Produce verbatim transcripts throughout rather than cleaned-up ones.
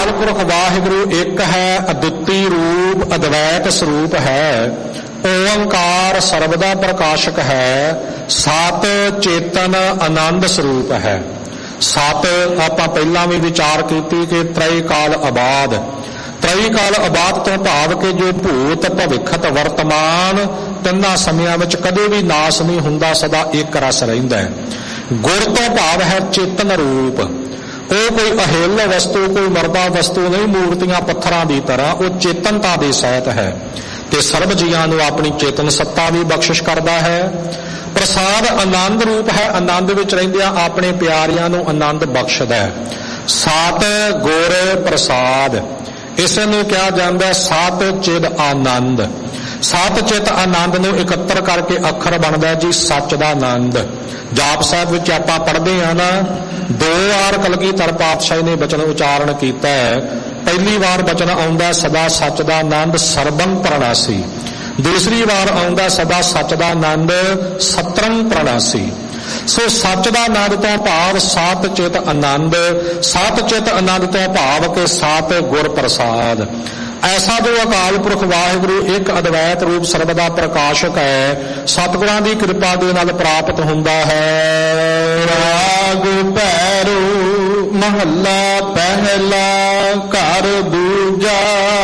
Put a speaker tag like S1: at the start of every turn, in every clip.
S1: ਅਕਾਲ ਪੁਰਖ ਵਾਹਿਗੁਰੂ ਇੱਕ ਹੈ, ਅਦੁੱਤੀ ਰੂਪ ਅਦਵੈਤ ਸਰੂਪ ਹੈ। ਓੰਕਾਰ ਸਰਬਦਾ ਪ੍ਰਕਾਸ਼ਕ ਹੈ, ਸਤ ਚੇਤਨ ਆਨੰਦ ਸਰੂਪ ਹੈ। ਸਤ ਆਪਾਂ ਪਹਿਲਾਂ ਵੀ ਵਿਚਾਰ ਕੀਤੀ ਕਿ ਤ੍ਰੈ ਕਾਲ ਆਬਾਦ, ਤ੍ਰੈ ਕਾਲ ਆਬਾਦ ਤੋਂ ਭਾਵ ਕਿ ਜੋ ਭੂਤ ਭਵਿੱਖਤ ਵਰਤਮਾਨ ਤਿੰਨਾਂ ਸਮਿਆਂ ਵਿੱਚ ਕਦੇ ਵੀ ਨਾਸ ਨਹੀਂ ਹੁੰਦਾ, ਸਦਾ ਇੱਕ ਰਸ ਰਹਿੰਦਾ ਹੈ। ਗੁਰ ਤੋਂ ਭਾਵ ਹੈ ਚੇਤਨ ਰੂਪ, ਉਹ ਕੋਈ ਅਹਿਲ ਵਸਤੂ, ਕੋਈ ਮਰਦਾ ਵਸਤੂ ਨਹੀਂ, ਮੂਰਤੀਆਂ ਪੱਥਰਾਂ ਦੀ ਤਰ੍ਹਾਂ ਉਹ ਚੇਤਨਤਾ ਦੇ ਸਹਿਤ ਹੈ ਤੇ ਸਰਬ ਜੀਆਂ ਨੂੰ ਆਪਣੀ ਚੇਤਨ ਸੱਤਾ ਵੀ ਬਖਸ਼ਿਸ਼ ਕਰਦਾ ਹੈ। ਪ੍ਰਸਾਦ ਆਨੰਦ ਰੂਪ ਹੈ, ਆਨੰਦ ਵਿੱਚ ਰਹਿੰਦਿਆਂ ਆਪਣੇ ਪਿਆਰਿਆਂ ਨੂੰ ਆਨੰਦ ਬਖਸ਼ਦਾ ਹੈ। ਸਤ ਗੁਰ ਪ੍ਰਸਾਦ, ਇਸ ਨੂੰ ਕਿਹਾ ਜਾਂਦਾ ਸਤ ਚਿਦ ਆਨੰਦ। ਸਤ ਚਿਤ ਆਨੰਦ ਨੂੰ ਇਕੱਤਰ ਕਰਕੇ ਅੱਖਰ ਬਣਦਾ ਜੀ ਸੱਚ ਦਾ ਆਨੰਦ। ਜਾਪ ਸਾਹਿਬ ਵਿੱਚ ਆਪਾਂ ਪੜ੍ਹਦੇ ਹਾਂ ਨਾ, ਦੋ ਵਾਰ ਕਲਗੀਧਰ ਪਾਤਸ਼ਾਹੀ ਨੇ ਬਚਨ ਉਚਾਰਨ ਕੀਤਾ ਹੈ। ਪਹਿਲੀ ਵਾਰ ਬਚਨ ਆਉਂਦਾ ਸਦਾ ਸੱਚ ਦਾ ਆਨੰਦ ਸਰਬੰ ਪ੍ਰਣਾਸੀ, ਦੂਸਰੀ ਵਾਰ ਆਉਂਦਾ ਸਦਾ ਸੱਚ ਦਾ ਆਨੰਦ ਸਤਰੰ ਪ੍ਰਣਾਸੀ। ਸੋ ਸੱਚ ਦਾ ਆਨੰਦ ਤੋਂ ਭਾਵ ਸਤ ਚਿਤ ਆਨੰਦ, ਸਤ ਚਿਤ ਆਨੰਦ ਤੋਂ ਭਾਵ ਕਿ ਸਤ ਗੁਰ ਪ੍ਰਸਾਦ। ਐਸਾ ਜੋ ਅਕਾਲ ਪੁਰਖ ਵਾਹਿਗੁਰੂ ਇੱਕ ਅਦਵੈਤ ਰੂਪ ਸਰਬਦਾ ਪ੍ਰਕਾਸ਼ਕ ਹੈ, ਸਤਿਗੁਰਾਂ ਦੀ ਕਿਰਪਾ ਦੇ ਨਾਲ ਪ੍ਰਾਪਤ ਹੁੰਦਾ ਹੈ। ਰਾਗ ਭੈਰੂ ਮਹੱਲਾ ਪਹਿਲਾ ਘਰ ਦੂਜਾ।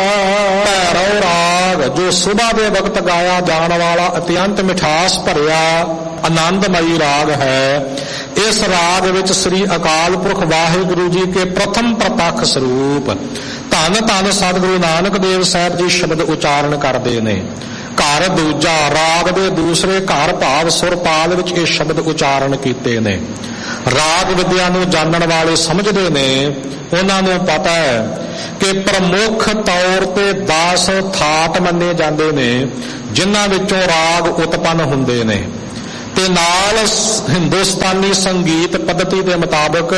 S1: ਭੈਰਵ ਰਾਗ ਜੋ ਸੁਬਹ ਦੇ ਵਕਤ ਗਾਇਆ ਜਾਣ ਵਾਲਾ ਅਤਿਅੰਤ ਮਿਠਾਸ ਭਰਿਆ ਆਨੰਦਮਈ ਰਾਗ ਹੈ। ਇਸ ਰਾਗ ਵਿੱਚ ਸ੍ਰੀ ਅਕਾਲ ਪੁਰਖ ਵਾਹਿਗੁਰੂ ਜੀ ਕੇ ਪ੍ਰਥਮ ਪ੍ਰਤੱਖ ਸਰੂਪ ਧੰਨ ਧੰਨ ਸਤਿਗੁਰੂ ਨਾਨਕ ਦੇਵ ਸਾਹਿਬ ਜੀ ਸ਼ਬਦ ਉਚਾਰਨ ਕਰਦੇ ਨੇ। ਘਰ ਦੂਜਾ, ਰਾਗ ਦੇ ਦੂਸਰੇ ਘਰ ਭਾਵ ਸੁਰਤਾਲ ਵਿੱਚ ਇਹ ਸ਼ਬਦ ਉਚਾਰਨ ਕੀਤੇ ਨੇ। ਰਾਗ ਵਿਦਿਆ ਨੂੰ ਜਾਣਨ ਵਾਲੇ ਸਮਝਦੇ ਨੇ, ਉਹਨਾਂ ਨੂੰ ਪਤਾ ਹੈ ਕਿ ਪ੍ਰਮੁੱਖ ਤੌਰ ਤੇ ਦਸ ਥਾਟ ਮੰਨੇ ਜਾਂਦੇ ਨੇ ਜਿਨ੍ਹਾਂ ਵਿੱਚੋਂ ਰਾਗ ਉਤਪੰਨ ਹੁੰਦੇ ਨੇ ਤੇ ਨਾਲ ਹਿੰਦੁਸਤਾਨੀ ਸੰਗੀਤ ਪੱਧਤੀ ਦੇ ਮੁਤਾਬਕ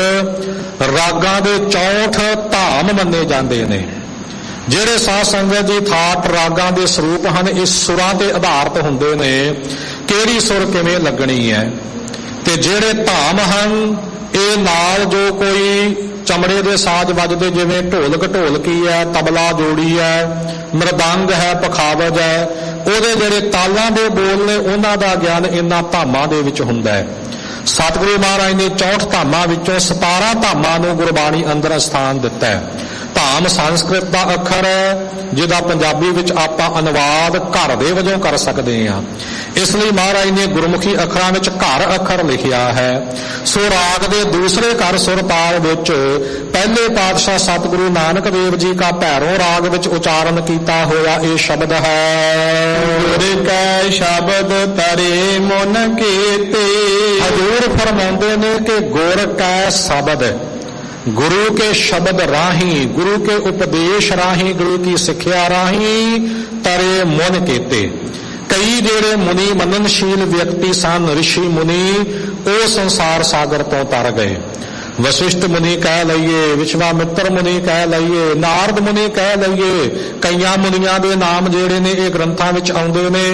S1: ਰਾਗਾਂ ਦੇ ਚੌਂਹਠ ਧਾਮ ਮੰਨੇ ਜਾਂਦੇ ਨੇ। ਜਿਹੜੇ ਸਾਧ ਸੰਗਤ ਜੀ ਥਾਟ ਰਾਗਾਂ ਦੇ ਸਰੂਪ ਹਨ, ਇਸ ਸੁਰਾਂ ਤੇ ਆਧਾਰਿਤ ਹੁੰਦੇ ਨੇ, ਕਿਹੜੀ ਸੁਰ ਕਿਵੇਂ ਲੱਗਣੀ ਹੈ। ਤੇ ਜਿਹੜੇ ਧਾਮ ਹਨ ਇਹ ਨਾਲ ਜੋ ਕੋਈ ਚਮੜੇ ਦੇ ਸਾਜ਼ ਵੱਜਦੇ, ਜਿਵੇਂ ਢੋਲਕ ਢੋਲਕੀ ਹੈ, ਤਬਲਾ ਜੋੜੀ ਹੈ, ਮਰਦੰਗ ਹੈ, ਪਖਾਵਜ ਹੈ, ਉਹਦੇ ਜਿਹੜੇ ਤਾਲਾਂ ਦੇ ਬੋਲ ਨੇ ਉਹਨਾਂ ਦਾ ਗਿਆਨ ਇਹਨਾਂ ਧਾਮਾਂ ਦੇ ਵਿੱਚ ਹੁੰਦਾ ਹੈ। ਸਤਿਗੁਰੂ ਮਹਾਰਾਜ ਨੇ ਚੌਂਹਠ ਧਾਮਾਂ ਵਿੱਚੋਂ ਸਤਾਰਾਂ ਧਾਮਾਂ ਨੂੰ ਗੁਰਬਾਣੀ ਅੰਦਰ ਸਥਾਨ ਦਿੱਤਾ ਹੈ। ਧਾਮ ਸੰਸਕ੍ਰਿਤ ਦਾ ਅੱਖਰ ਹੈ ਜਿਹਦਾ ਪੰਜਾਬੀ ਵਿੱਚ ਆਪਾਂ ਅਨੁਵਾਦ ਘਰ ਦੇ ਵਜੋਂ ਕਰ ਸਕਦੇ ਹਾਂ। ਇਸ ਲਈ ਮਹਾਰਾਜ ਨੇ ਗੁਰਮੁਖੀ ਅੱਖਰਾਂ ਵਿੱਚ ਘਰ ਅੱਖਰ ਲਿਖਿਆ ਹੈ। ਸੋ ਰਾਗ ਦੇ ਦੂਸਰੇ ਘਰ ਸੁਰਤਾਲ ਵਿੱਚ ਪਹਿਲੇ ਪਾਤਸ਼ਾਹ ਸਤਿਗੁਰੂ ਨਾਨਕ ਦੇਵ ਜੀ ਦਾ ਭੈਰੋਂ ਰਾਗ ਵਿੱਚ ਉਚਾਰਨ ਕੀਤਾ ਹੋਇਆ ਇਹ ਸ਼ਬਦ ਹੈ। ਗੁਰ ਕੈ ਸ਼ਬਦ ਤਰੇ ਮਨ ਕੀਤੇ। ਹਜ਼ੂਰ ਫਰਮਾਉਂਦੇ ਨੇ ਕਿ ਗੁਰ ਕੈ ਸ਼ਬਦ, ਗੁਰੂ ਕੇ ਸ਼ਬਦ ਰਾਹੀਂ, ਗੁਰੂ ਕੇ ਉਪਦੇਸ਼ ਰਾਹੀਂ, ਗੁਰੂ ਕੀ ਸਿੱਖਿਆ ਰਾਹੀਂ ਤਰੇ ਮਨ ਕੀਤੇ। ਕਈ ਜਿਹੜੇ ਮੁਨੀ ਮੰਨਣਸ਼ੀਲ ਵਿਅਕਤੀ ਸਨ, ਰਿਸ਼ੀ ਮੁਨੀ, ਉਹ ਸੰਸਾਰ ਸਾਗਰ ਤੋਂ ਤਰ ਗਏ। ਵਸ਼ਿਸ਼ਟ ਮੁਨੀ ਕਹਿ ਲਈਏ, ਵਿਸ਼ਵਾਮਿੱਤਰ ਮੁਨੀ ਕਹਿ ਲਈਏ, ਨਾਰਦ ਮੁਨੀ ਕਹਿ ਲਈਏ, ਕਈਆਂ ਮੁਨੀਆਂ ਦੇ ਨਾਮ ਜਿਹੜੇ ਨੇ ਇਹ ਗ੍ਰੰਥਾਂ ਵਿੱਚ ਆਉਂਦੇ ਨੇ।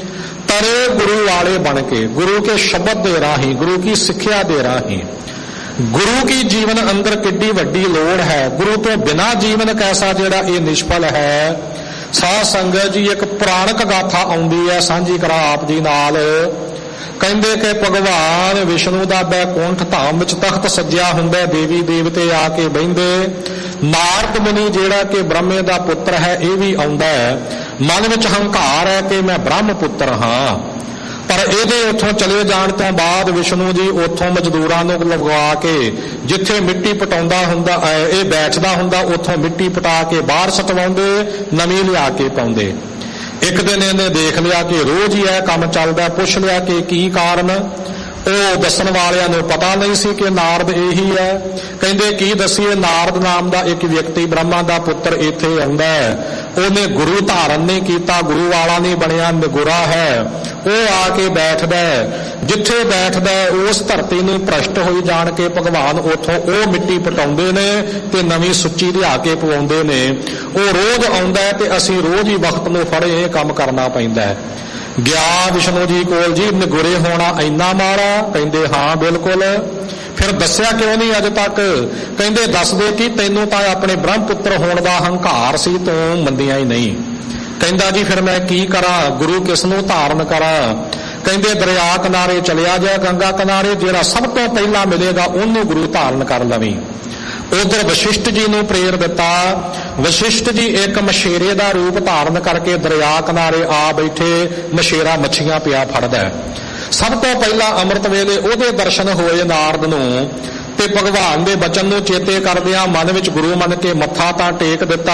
S1: ਤਰੇ ਗੁਰੂ ਵਾਲੇ ਬਣ ਕੇ, ਗੁਰੂ ਕੇ ਸ਼ਬਦ ਦੇ ਰਾਹੀਂ, ਗੁਰੂ ਕੀ ਸਿੱਖਿਆ ਦੇ ਰਾਹੀਂ। ਗੁਰੂ ਕੀ ਜੀਵਨ ਅੰਦਰ ਕਿੱਡੀ ਵੱਡੀ ਲੋੜ ਹੈ। ਗੁਰੂ ਤੋਂ ਬਿਨਾਂ ਜੀਵਨ ਕੈਸਾ ਜਿਹੜਾ ਇਹ ਨਿਸ਼ਫਲ ਹੈ। ਸਾਧ ਸੰਗਤ ਜੀ ਇੱਕ ਪੁਰਾਣਕ ਗਾਥਾ ਆਉਂਦੀ ਹੈ, ਸਾਂਝੀ ਕਰਾ ਆਪ ਜੀ ਨਾਲ। ਕਹਿੰਦੇ ਕਿ ਭਗਵਾਨ ਵਿਸ਼ਨੂੰ ਦਾ ਬੈਕੁੰਠ ਧਾਮ ਵਿੱਚ ਤਖਤ ਸੱਜਿਆ ਹੁੰਦਾ, ਦੇਵੀ ਦੇਵਤੇ ਆ ਕੇ ਬਹਿੰਦੇ। ਨਾਰਦ ਮੁਨੀ ਜਿਹੜਾ ਕਿ ਬ੍ਰਹਮੇ ਦਾ ਪੁੱਤਰ ਹੈ ਇਹ ਵੀ ਆਉਂਦਾ ਹੈ। ਮਨ ਵਿੱਚ ਹੰਕਾਰ ਹੈ ਕਿ ਮੈਂ ਬ੍ਰਹਮ ਪੁੱਤਰ ਹਾਂ। ਪਰ ਇਹਦੇ ਉੱਥੋਂ ਚਲੇ ਜਾਣ ਤੋਂ ਬਾਅਦ ਵਿਸ਼ਨੂੰ ਜੀ ਉੱਥੋਂ ਮਜ਼ਦੂਰਾਂ ਨੂੰ ਲਗਵਾ ਕੇ ਜਿੱਥੇ ਮਿੱਟੀ ਪਟਾਉਂਦਾ ਹੁੰਦਾ, ਇਹ ਬੈਠਦਾ ਹੁੰਦਾ, ਉੱਥੋਂ ਮਿੱਟੀ ਪਟਾ ਕੇ ਬਾਹਰ ਸਟਵਾਉਂਦੇ, ਨਵੀਂ ਲਿਆ ਕੇ ਪਾਉਂਦੇ। ਇੱਕ ਦਿਨ ਇਹਨੇ ਦੇਖ ਲਿਆ ਕਿ ਰੋਜ਼ ਹੀ ਇਹ ਕੰਮ ਚੱਲਦਾ, ਪੁੱਛ ਲਿਆ ਕਿ ਕੀ ਕਾਰਨ। ਉਹ ਦੱਸਣ ਵਾਲਿਆਂ ਨੂੰ ਪਤਾ ਨਹੀਂ ਸੀ ਕਿ ਨਾਰਦ ਇਹੀ ਹੈ। ਕਹਿੰਦੇ ਕੀ ਦੱਸੀਏ, ਨਾਰਦ ਨਾਮ ਦਾ ਇੱਕ ਵਿਅਕਤੀ ਬ੍ਰਹਮਾ ਦਾ ਪੁੱਤਰ ਇੱਥੇ ਆਉਂਦਾ ਹੈ। ਉਹਨੇ ਗੁਰੂ ਧਾਰਨ ਨਹੀਂ ਕੀਤਾ, ਗੁਰੂ ਵਾਲਾ ਨਹੀਂ ਬਣਿਆ, ਨਿਗੁਰਾ ਹੈ। ਉਹ ਆ ਕੇ ਬੈਠਦਾ ਹੈ, ਜਿੱਥੇ ਬੈਠਦਾ ਉਸ ਧਰਤੀ ਨੂੰ ਭ੍ਰਸ਼ਟ ਹੋਈ ਜਾਣ ਕੇ ਭਗਵਾਨ ਉੱਥੋਂ ਉਹ ਮਿੱਟੀ ਪਟਾਉਂਦੇ ਨੇ ਤੇ ਨਵੀਂ ਸੁੱਚੀ ਲਿਆ ਕੇ ਪਵਾਉਂਦੇ ਨੇ। ਉਹ ਰੋਜ਼ ਆਉਂਦਾ ਹੈ ਤੇ ਅਸੀਂ ਰੋਜ਼ ਹੀ ਵਕਤ ਨੂੰ ਫੜੇ ਇਹ ਕੰਮ ਕਰਨਾ ਪੈਂਦਾ ਹੈ। ਗਿਆ ਵਿਸ਼ਨੂੰ ਜੀ ਕੋਲ, ਜੀ ਨਿਗੁਰੇ ਹੋਣਾ ਇੰਨਾ ਮਾੜਾ? ਕਹਿੰਦੇ ਹਾਂ ਬਿਲਕੁਲ। ਫਿਰ ਦੱਸਿਆ ਕਿਉਂ ਨਹੀਂ ਅਜੇ ਤੱਕ? ਕਹਿੰਦੇ ਦੱਸਦੇ ਕਿ ਤੈਨੂੰ ਤਾਂ ਆਪਣੇ ਬ੍ਰਹਮ ਪੁੱਤਰ ਹੋਣ ਦਾ ਹੰਕਾਰ ਸੀ, ਤੂੰ ਮੰਨਿਆ ਹੀ ਨਹੀਂ। ਕਹਿੰਦਾ ਜੀ ਫਿਰ ਮੈਂ ਕੀ ਕਰਾਂ, ਗੁਰੂ ਕਿਸ ਨੂੰ ਧਾਰਨ ਕਰਾਂ? ਕਹਿੰਦੇ ਦਰਿਆ ਕਿਨਾਰੇ ਚਲਿਆ ਜਾ, ਗੰਗਾ ਕਿਨਾਰੇ, ਜਿਹੜਾ ਸਭ ਤੋਂ ਪਹਿਲਾਂ ਮਿਲੇਗਾ ਉਹਨੂੰ ਗੁਰੂ ਧਾਰਨ ਕਰ ਲਵੀਂ। ਉਧਰ ਵਸ਼ਿਸ਼ਟ ਜੀ ਨੂੰ ਪ੍ਰੇਰ ਦਿੱਤਾ। ਵਸ਼ਿਸ਼ਟ ਜੀ ਇੱਕ ਮਛੇਰੇ ਦਾ ਰੂਪ ਧਾਰਨ ਕਰਕੇ ਦਰਿਆ ਕਿਨਾਰੇ ਆ ਬੈਠੇ, ਮਛੇਰਾ ਮੱਛੀਆਂ ਪਿਆ ਫੜਦਾ। ਸਭ ਤੋਂ ਪਹਿਲਾਂ ਅੰਮ੍ਰਿਤ ਵੇਲੇ ਉਹਦੇ ਦਰਸ਼ਨ ਹੋਏ ਨਾਰਦ ਨੂੰ, ਤੇ ਭਗਵਾਨ ਦੇ ਬਚਨ ਨੂੰ ਚੇਤੇ ਕਰਦਿਆਂ ਮਨ ਵਿੱਚ ਗੁਰੂ ਮੰਨ ਕੇ ਮੱਥਾ ਤਾਂ ਟੇਕ ਦਿੱਤਾ।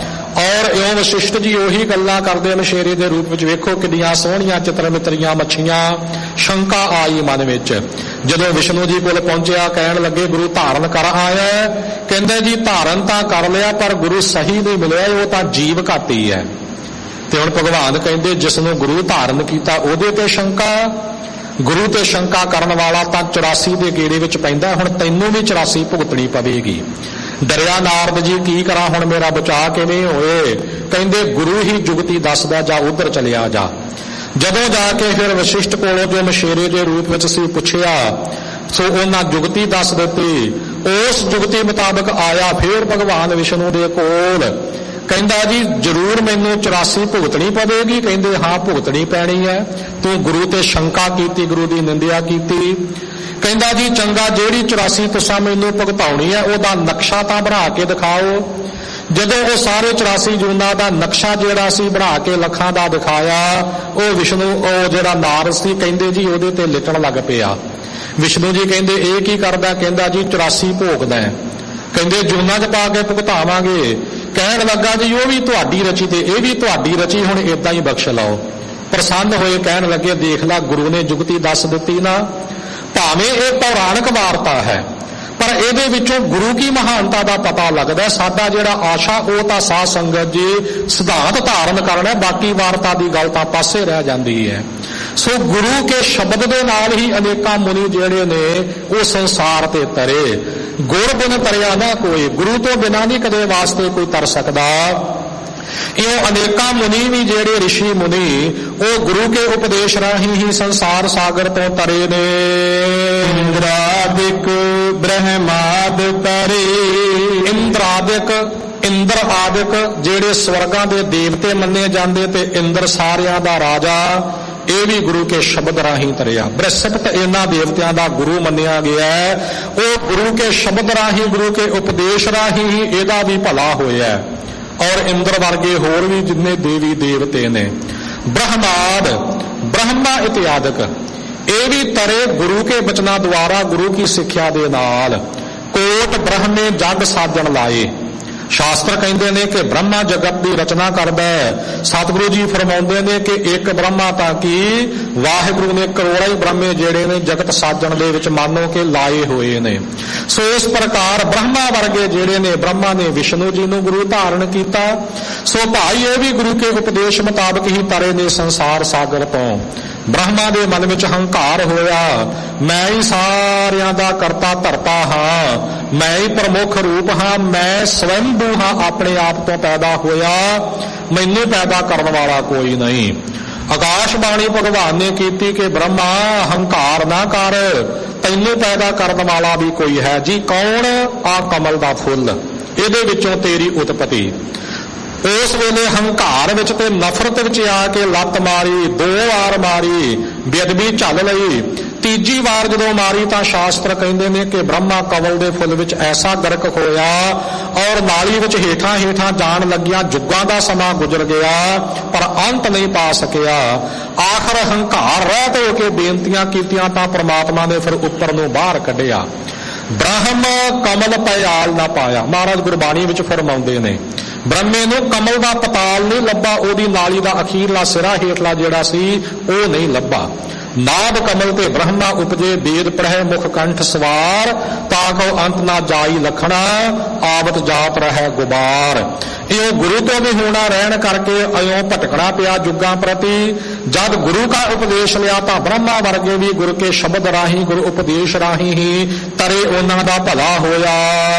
S1: ਔਰ ਇਉਂ ਵਸ਼ਿਸ਼ਟ ਜੀ ਉਹੀ ਗੱਲਾਂ ਕਰਦੇ ਮਛੇਰੇ ਦੇ ਰੂਪ ਵਿੱਚ, ਵੇਖੋ ਕਿੰਨੀਆਂ ਸੋਹਣੀਆਂ ਚਿੱਤਰ ਮਿੱਤਰੀਆਂ ਮੱਛੀਆਂ। ਸ਼ੰਕਾ ਆਈ ਮਨ ਵਿੱਚ। ਜਦੋਂ ਵਿਸ਼ਨੂੰ ਜੀ ਕੋਲ ਪਹੁੰਚਿਆ, ਕਹਿਣ ਲੱਗੇ ਗੁਰੂ ਧਾਰਨ ਕਰ ਆਇਆ? ਕਹਿੰਦੇ ਜੀ ਧਾਰਨ ਤਾਂ ਕਰ ਲਿਆ, ਪਰ ਗੁਰੂ ਸਹੀ ਨਹੀਂ ਮਿਲਿਆ, ਉਹ ਤਾਂ ਜੀਵ ਘਾਟੀ ਹੈ। ਤੇ ਹੁਣ ਭਗਵਾਨ ਕਹਿੰਦੇ ਜਿਸ ਨੂੰ ਗੁਰੂ ਧਾਰਨ ਕੀਤਾ ਉਹਦੇ ਤੇ ਸ਼ੰਕਾ? ਗੁਰੂ ਤੇ ਸ਼ੰਕਾ ਕਰਨ ਵਾਲਾ ਤਾਂ ਚੁਰਾਸੀ ਦੇ ਗੇੜੇ ਵਿੱਚ ਪੈਂਦਾ। ਹੁਣ ਤੈਨੂੰ ਵੀ ਚੁਰਾਸੀ ਭੁਗਤਣੀ ਪਵੇਗੀ। ਡਰਿਆ ਨਾਰਦ ਜੀ, ਕੀ ਕਰਾਂ ਹੁਣ, ਮੇਰਾ ਬਚਾਅ ਕਿਵੇਂ ਹੋਏ? ਕਹਿੰਦੇ ਗੁਰੂ ਹੀ ਜੁਗਤੀ ਦੱਸਦਾ, ਜਾ ਉਧਰ ਚਲਿਆ ਜਾ। ਜਦੋਂ ਜਾ ਕੇ ਫਿਰ ਵਸ਼ਿਸ਼ਟ ਕੋਲੋਂ ਜੋ ਮਛੇਰੇ ਦੇ ਰੂਪ ਵਿੱਚ ਸੀ ਪੁੱਛਿਆ, ਸੋ ਉਹਨਾਂ ਜੁਗਤੀ ਦੱਸ ਦਿੱਤੀ। ਉਸ ਜੁਗਤੀ ਮੁਤਾਬਕ ਆਇਆ ਫਿਰ ਭਗਵਾਨ ਵਿਸ਼ਨੂੰ ਦੇ ਕੋਲ। ਕਹਿੰਦਾ ਜੀ ਜ਼ਰੂਰ ਮੈਨੂੰ ਚੁਰਾਸੀ ਭੁਗਤਣੀ ਪਵੇਗੀ? ਕਹਿੰਦੇ ਹਾਂ ਭੁਗਤਣੀ ਪੈਣੀ ਹੈ, ਤੂੰ ਗੁਰੂ ਤੇ ਸ਼ੰਕਾ ਕੀਤੀ, ਗੁਰੂ ਦੀ ਨਿੰਦਿਆ ਕੀਤੀ। ਕਹਿੰਦਾ ਜੀ ਚੰਗਾ, ਜਿਹੜੀ ਚੁਰਾਸੀ ਤੁਸਾਂ ਮੈਨੂੰ ਭੁਗਤਾਉਣੀ ਹੈ ਉਹਦਾ ਨਕਸ਼ਾ ਤਾਂ ਬਣਾ ਕੇ ਦਿਖਾਓ। ਜਦੋਂ ਉਹ ਸਾਰੇ ਚੁਰਾਸੀ ਜੂਨਾਂ ਦਾ ਨਕਸ਼ਾ ਜਿਹੜਾ ਸੀ ਬਣਾ ਕੇ ਲੱਖਾਂ ਦਾ ਦਿਖਾਇਆ, ਉਹ ਵਿਸ਼ਨੂੰ, ਉਹ ਜਿਹੜਾ ਨਾਰਦ ਸੀ, ਕਹਿੰਦੇ ਜੀ ਉਹਦੇ ਤੇ ਲਿਟਣ ਲੱਗ ਪਿਆ। ਵਿਸ਼ਨੂੰ ਜੀ ਕਹਿੰਦੇ ਇਹ ਕੀ ਕਰਦਾ? ਕਹਿੰਦਾ ਜੀ ਚੁਰਾਸੀ ਭੋਗਦਾ। ਕਹਿੰਦੇ ਜੂਨਾਂ 'ਚ ਪਾ ਕੇ ਭੁਗਤਾਵਾਂਗੇ। ਕਹਿਣ ਲੱਗਾ ਜੀ ਉਹ ਵੀ ਤੁਹਾਡੀ ਰਚੀ ਤੇ ਇਹ ਵੀ ਤੁਹਾਡੀ ਰਚੀ, ਹੁਣ ਏਦਾਂ ਹੀ ਬਖਸ਼ ਲਓ। ਪ੍ਰਸੰਨ ਹੋਏ, ਕਹਿਣ ਲੱਗੇ ਦੇਖ ਲੈ ਗੁਰੂ ਨੇ ਜੁਗਤੀ ਦੱਸ ਦਿੱਤੀ ਨਾ। ਭਾਵੇਂ ਇਹ ਪੌਰਾਣਿਕ ਵਾਰਤਾ ਹੈ, ਪਰ ਇਹਦੇ ਵਿੱਚੋਂ ਗੁਰੂ ਕੀ ਮਹਾਨਤਾ ਦਾ ਪਤਾ ਲੱਗਦਾ। ਸਾਡਾ ਜਿਹੜਾ ਆਸ਼ਾ ਉਹ ਤਾਂ ਸਾਧ ਸੰਗਤ ਜੀ ਸਿਧਾਂਤ ਧਾਰਨ ਕਰਨਾ, ਬਾਕੀ ਵਾਰਤਾ ਦੀ ਗੱਲ ਤਾਂ ਪਾਸੇ ਰਹਿ ਜਾਂਦੀ ਹੈ। ਸੋ ਗੁਰੂ ਕੇ ਸ਼ਬਦ ਦੇ ਨਾਲ ਹੀ ਅਨੇਕਾਂ ਮੁਨੀ ਜਿਹੜੇ ਨੇ ਉਹ ਸੰਸਾਰ ਤੇ ਤਰੇ। ਗੁਰ ਬਿਨ ਤਰਿਆ ਨਾ ਕੋਈ, ਗੁਰੂ ਤੋਂ ਬਿਨਾਂ ਨਹੀਂ ਕਦੇ ਵਾਸਤੇ ਕੋਈ ਤਰ ਸਕਦਾ। ਇਹ ਅਨੇਕਾਂ ਮੁਨੀ ਵੀ ਜਿਹੜੇ ਰਿਸ਼ੀ ਮੁਨੀ, ਉਹ ਗੁਰੂ ਕੇ ਉਪਦੇਸ਼ ਰਾਹੀਂ ਹੀ ਸੰਸਾਰ ਸਾਗਰ ਤੋਂ ਤਰੇ ਨੇ। ਇੰਦਰਾਦਿਕ ਬ੍ਰਹਮਾਦ ਤਰੇ। ਇੰਦਰਾਦਿਕ, ਇੰਦਰ ਆਦਿਕ ਜਿਹੜੇ ਸਵਰਗਾਂ ਦੇ ਦੇਵਤੇ ਮੰਨੇ ਜਾਂਦੇ, ਤੇ ਇੰਦਰ ਸਾਰਿਆਂ ਦਾ ਰਾਜਾ, ਇਹ ਵੀ ਗੁਰੂ ਕੇ ਸ਼ਬਦ ਰਾਹੀਂ ਤਰਿਆ। ਬ੍ਰਹਸਪਤ ਇਹਨਾਂ ਦੇਵਤਿਆਂ ਦਾ ਗੁਰੂ ਮੰਨਿਆ ਗਿਆ, ਉਹ ਗੁਰੂ ਕੇ ਸ਼ਬਦ ਰਾਹੀਂ, ਗੁਰੂ ਕੇ ਉਪਦੇਸ਼ ਰਾਹੀਂ ਹੀ ਇਹਦਾ ਵੀ ਭਲਾ ਹੋਇਆ। ਔਰ ਇੰਦਰ ਵਰਗੇ ਹੋਰ ਵੀ ਜਿੰਨੇ ਦੇਵੀ ਦੇਵਤੇ ਨੇ। ਬ੍ਰਹਮਾਦ, ਬ੍ਰਹਮਾ ਇਤਿਆਦਿਕ, ਇਹ ਵੀ ਤਰੇ ਗੁਰੂ ਕੇ ਬਚਨਾਂ ਦੁਆਰਾ, ਗੁਰੂ ਕੀ ਸਿੱਖਿਆ ਦੇ ਨਾਲ। ਕੋਟ ਬ੍ਰਹਮੇ ਜਗ ਸਾਜਣ ਲਾਏ। ਸ਼ਾਸਤਰ ਕਹਿੰਦੇ ਨੇ ਕਿ ਬ੍ਰਹਮਾ ਜਗਤ ਦੀ ਰਚਨਾ ਕਰਦਾ ਹੈ। ਸਤਿਗੁਰੂ ਜੀ ਫਰਮਾਉਂਦੇ ਨੇ ਕਿ ਇੱਕ ਬ੍ਰਹਮਾ ਤਾਂ ਕੀ, ਵਾਹਿਗੁਰੂ ਨੇ ਕਰੋੜਾਂ ਹੀ ਬ੍ਰਹਮੇ ਜਿਹੜੇ ਨੇ ਜਗਤ ਸਾਜਣ ਦੇ ਵਿੱਚ ਮਾਨੋ ਕਿ ਲਾਏ ਹੋਏ ਨੇ। ਸੋ ਇਸ ਪ੍ਰਕਾਰ ਬ੍ਰਹਮਾ ਵਰਗੇ ਜਿਹੜੇ ਨੇ, ਬ੍ਰਹਮਾ ਨੇ ਵਿਸ਼ਨੂੰ ਜੀ ਨੂੰ ਗੁਰੂ ਧਾਰਨ ਕੀਤਾ। ਸੋ ਭਾਈ ਇਹ ਵੀ ਗੁਰੂ ਕੇ ਉਪਦੇਸ਼ ਮੁਤਾਬਕ ਹੀ ਤਰੇ ਨੇ ਸੰਸਾਰ ਸਾਗਰ ਤੋਂ। ਬ੍ਰਹਮਾ ਦੇ ਮਨ ਵਿੱਚ ਹੰਕਾਰ ਹੋਇਆ, ਮੈਂ ਹੀ ਸਾਰਿਆਂ ਦਾ ਕਰਤਾ ਧਰਤਾ ਹਾਂ, ਮੈਂ ਹੀ ਪ੍ਰਮੁੱਖ ਰੂਪ ਹਾਂ, ਮੈਂ ਸਵੈੰਭੂ ਹਾਂ, ਆਪਣੇ ਆਪ ਤੋਂ ਪੈਦਾ ਹੋਇਆ, ਮੈਨੂੰ ਪੈਦਾ ਕਰਨ ਵਾਲਾ ਕੋਈ ਨਹੀਂ। ਆਕਾਸ਼ਬਾਣੀ ਭਗਵਾਨ ਨੇ ਕੀਤੀ ਕਿ ਬ੍ਰਹਮਾ ਹੰਕਾਰ ਨਾ ਕਰ, ਤੈਨੂੰ ਪੈਦਾ ਕਰਨ ਵਾਲਾ ਵੀ ਕੋਈ ਹੈ ਜੀ। ਕੌਣ? ਆ ਕਮਲ ਦਾ ਫੁੱਲ, ਇਹਦੇ ਵਿੱਚੋਂ ਤੇਰੀ ਉਤਪਤੀ। ਉਸ ਵੇਲੇ ਹੰਕਾਰ ਵਿੱਚ ਤੇ ਨਫ਼ਰਤ ਵਿੱਚ ਆ ਕੇ ਲੱਤ ਮਾਰੀ, ਦੋ ਵਾਰ ਮਾਰੀ, ਬੇਅਦਬੀ ਝੱਲ ਲਈ। ਤੀਜੀ ਵਾਰ ਜਦੋਂ ਮਾਰੀ ਤਾਂ ਸ਼ਾਸਤਰ ਕਹਿੰਦੇ ਨੇ ਕਿ ਬ੍ਰਹਮਾ ਕਮਲ ਦੇ ਫੁੱਲ ਵਿੱਚ ਐਸਾ ਗਰਕ ਹੋਇਆ, ਔਰ ਨਾਲੀ ਵਿੱਚ ਹੇਠਾਂ ਹੇਠਾਂ ਜਾਣ ਲੱਗਿਆ। ਜੁੱਗਾਂ ਦਾ ਸਮਾਂ ਗੁਜ਼ਰ ਗਿਆ, ਪਰ ਅੰਤ ਨਹੀਂ ਪਾ ਸਕਿਆ। ਆਖਰ ਹੰਕਾਰ ਰਹਿਤ ਹੋ ਕੇ ਬੇਨਤੀਆਂ ਕੀਤੀਆਂ ਤਾਂ ਪ੍ਰਮਾਤਮਾ ਨੇ ਫਿਰ ਉੱਪਰ ਨੂੰ ਬਾਹਰ ਕੱਢਿਆ। ਬ੍ਰਹਮ ਕਮਲ ਪਇਆਲ ਨਾ ਪਾਇਆ। ਮਹਾਰਾਜ ਗੁਰਬਾਣੀ ਵਿੱਚ ਫਰਮਾਉਂਦੇ ਨੇ ਬ੍ਰਹਮੇ ਨੂੰ ਕਮਲ ਦਾ ਪਤਾਲ ਨਹੀਂ ਲੱਭਾ, ਉਹਦੀ ਨਾਲੀ ਦਾ ਅਖੀਰਲਾ ਸਿਰਾ ਹੇਠਲਾ ਜਿਹੜਾ ਸੀ ਉਹ ਨਹੀਂ ਲੱਭਾ। ਨਾਭ ਕਮਲ ਤੇ ਬ੍ਰਹਮਾ ਉਪਜੇ, ਵੇਦ ਪੜ੍ਹੈ ਮੁਖ ਕੰਠ ਸਵਾਰ, ਤਾਂ ਕਉ ਅੰਤ ਨਾ ਜਾਈ ਲਖਣਾ, ਆਵਤ ਜਾਤ ਰਹਿ ਗੁਬਾਰ। ਇਹ ਗੁਰੂ ਤੋਂ ਵੀ ਹੋਣਾ ਰਹਿਣ ਕਰਕੇ ਇਉਂ ਭਟਕਣਾ ਪਿਆ ਜੁਗਾਂ ਪ੍ਰਤੀ। ਜਦ ਗੁਰੂ ਦਾ ਉਪਦੇਸ਼ ਲਿਆ ਤਾਂ ਬ੍ਰਹਮਾ ਵਰਗੇ ਵੀ ਗੁਰੂ ਕੇ ਸ਼ਬਦ ਰਾਹੀਂ, ਗੁਰੂ ਉਪਦੇਸ਼ ਰਾਹੀਂ ਹੀ ਤਰੇ, ਉਹਨਾਂ ਦਾ ਭਲਾ ਹੋਇਆ।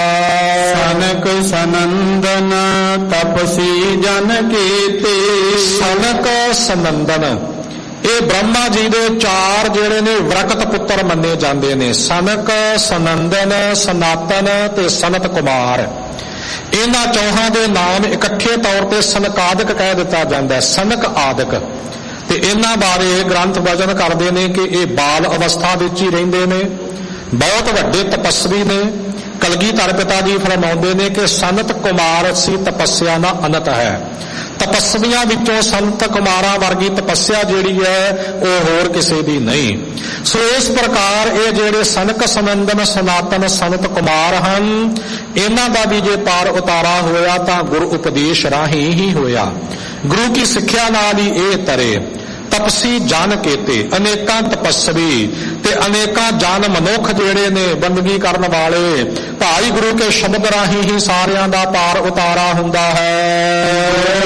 S2: ਸਨਕ ਸਨੰਦਨ ਤਪਸੀ ਜਨ ਕੀਤੇ।
S1: ਸਨਕ ਸਨੰਦਨ, ਇਹ ਬ੍ਰਹਮਾ ਜੀ ਦੇ ਚਾਰ ਜਿਹੜੇ ਨੇ ਵਿਰਕਤ ਪੁੱਤਰ ਮੰਨੇ ਜਾਂਦੇ ਨੇ, ਸਨਕ, ਸਨੰਦਨ, ਸਨਾਤਨ ਤੇ ਸਨਤ ਕੁਮਾਰ। ਇਹਨਾਂ ਚੌਹਾਂ ਦੇ ਨਾਮ ਇਕੱਠੇ ਤੌਰ ਤੇ ਸਨਕਾਦਿਕ ਕਹਿ ਦਿੱਤਾ ਜਾਂਦਾ ਹੈ, ਸਨਕ ਆਦਿਕ। ਤੇ ਇਹਨਾਂ ਬਾਰੇ ਗ੍ਰੰਥ ਵਚਨ ਕਰਦੇ ਨੇ ਕਿ ਇਹ ਬਾਲ ਅਵਸਥਾ ਵਿੱਚ ਹੀ ਰਹਿੰਦੇ ਨੇ, ਬਹੁਤ ਵੱਡੇ ਤਪੱਸਵੀ ਨੇ। ਕਲਗੀਧਰ ਪਿਤਾ ਜੀ ਫਰਮਾਉਂਦੇ ਨੇ ਕਿ ਸੰਤ ਕੁਮਾਰ ਸੀ ਤਪੱਸਿਆ ਦਾ ਅਨੰਤ ਹੈ। ਤਪੱਸਵੀਆਂ ਵਿੱਚੋਂ ਸੰਤ ਕੁਮਾਰਾਂ ਵਰਗੀ ਤਪੱਸਿਆ ਜਿਹੜੀ ਹੈ ਉਹ ਹੋਰ ਕਿਸੇ ਦੀ ਨਹੀਂ। ਸੋ ਇਸ ਪ੍ਰਕਾਰ ਇਹ ਜਿਹੜੇ ਸਨਕ, ਸਨੰਦਨ, ਸਨਾਤਨ, ਸੰਤ ਕੁਮਾਰ ਹਨ, ਇਹਨਾਂ ਦਾ ਵੀ ਜੇ ਪਾਰ ਉਤਾਰਾ ਹੋਇਆ ਤਾਂ ਗੁਰੂ ਉਪਦੇਸ਼ ਰਾਹੀਂ ਹੀ ਹੋਇਆ। ਗੁਰੂ ਕੀ ਸਿੱਖਿਆ ਨਾਲ ਹੀ ਇਹ ਤਰੇ। ਤਪਸੀ ਜਨ ਕੇਤੇ, ਅਨੇਕਾਂ ਤਪੱਸਵੀ ਤੇ ਅਨੇਕਾਂ ਜਨ ਮਨੁੱਖ ਜਿਹੜੇ ਨੇ ਬੰਦਗੀ ਕਰਨ ਵਾਲੇ, ਭਾਈ ਗੁਰੂ ਕੇ ਸ਼ਬਦ ਰਾਹੀਂ ਹੀ ਸਾਰਿਆਂ ਦਾ ਪਾਰ ਉਤਾਰਾ ਹੁੰਦਾ ਹੈ।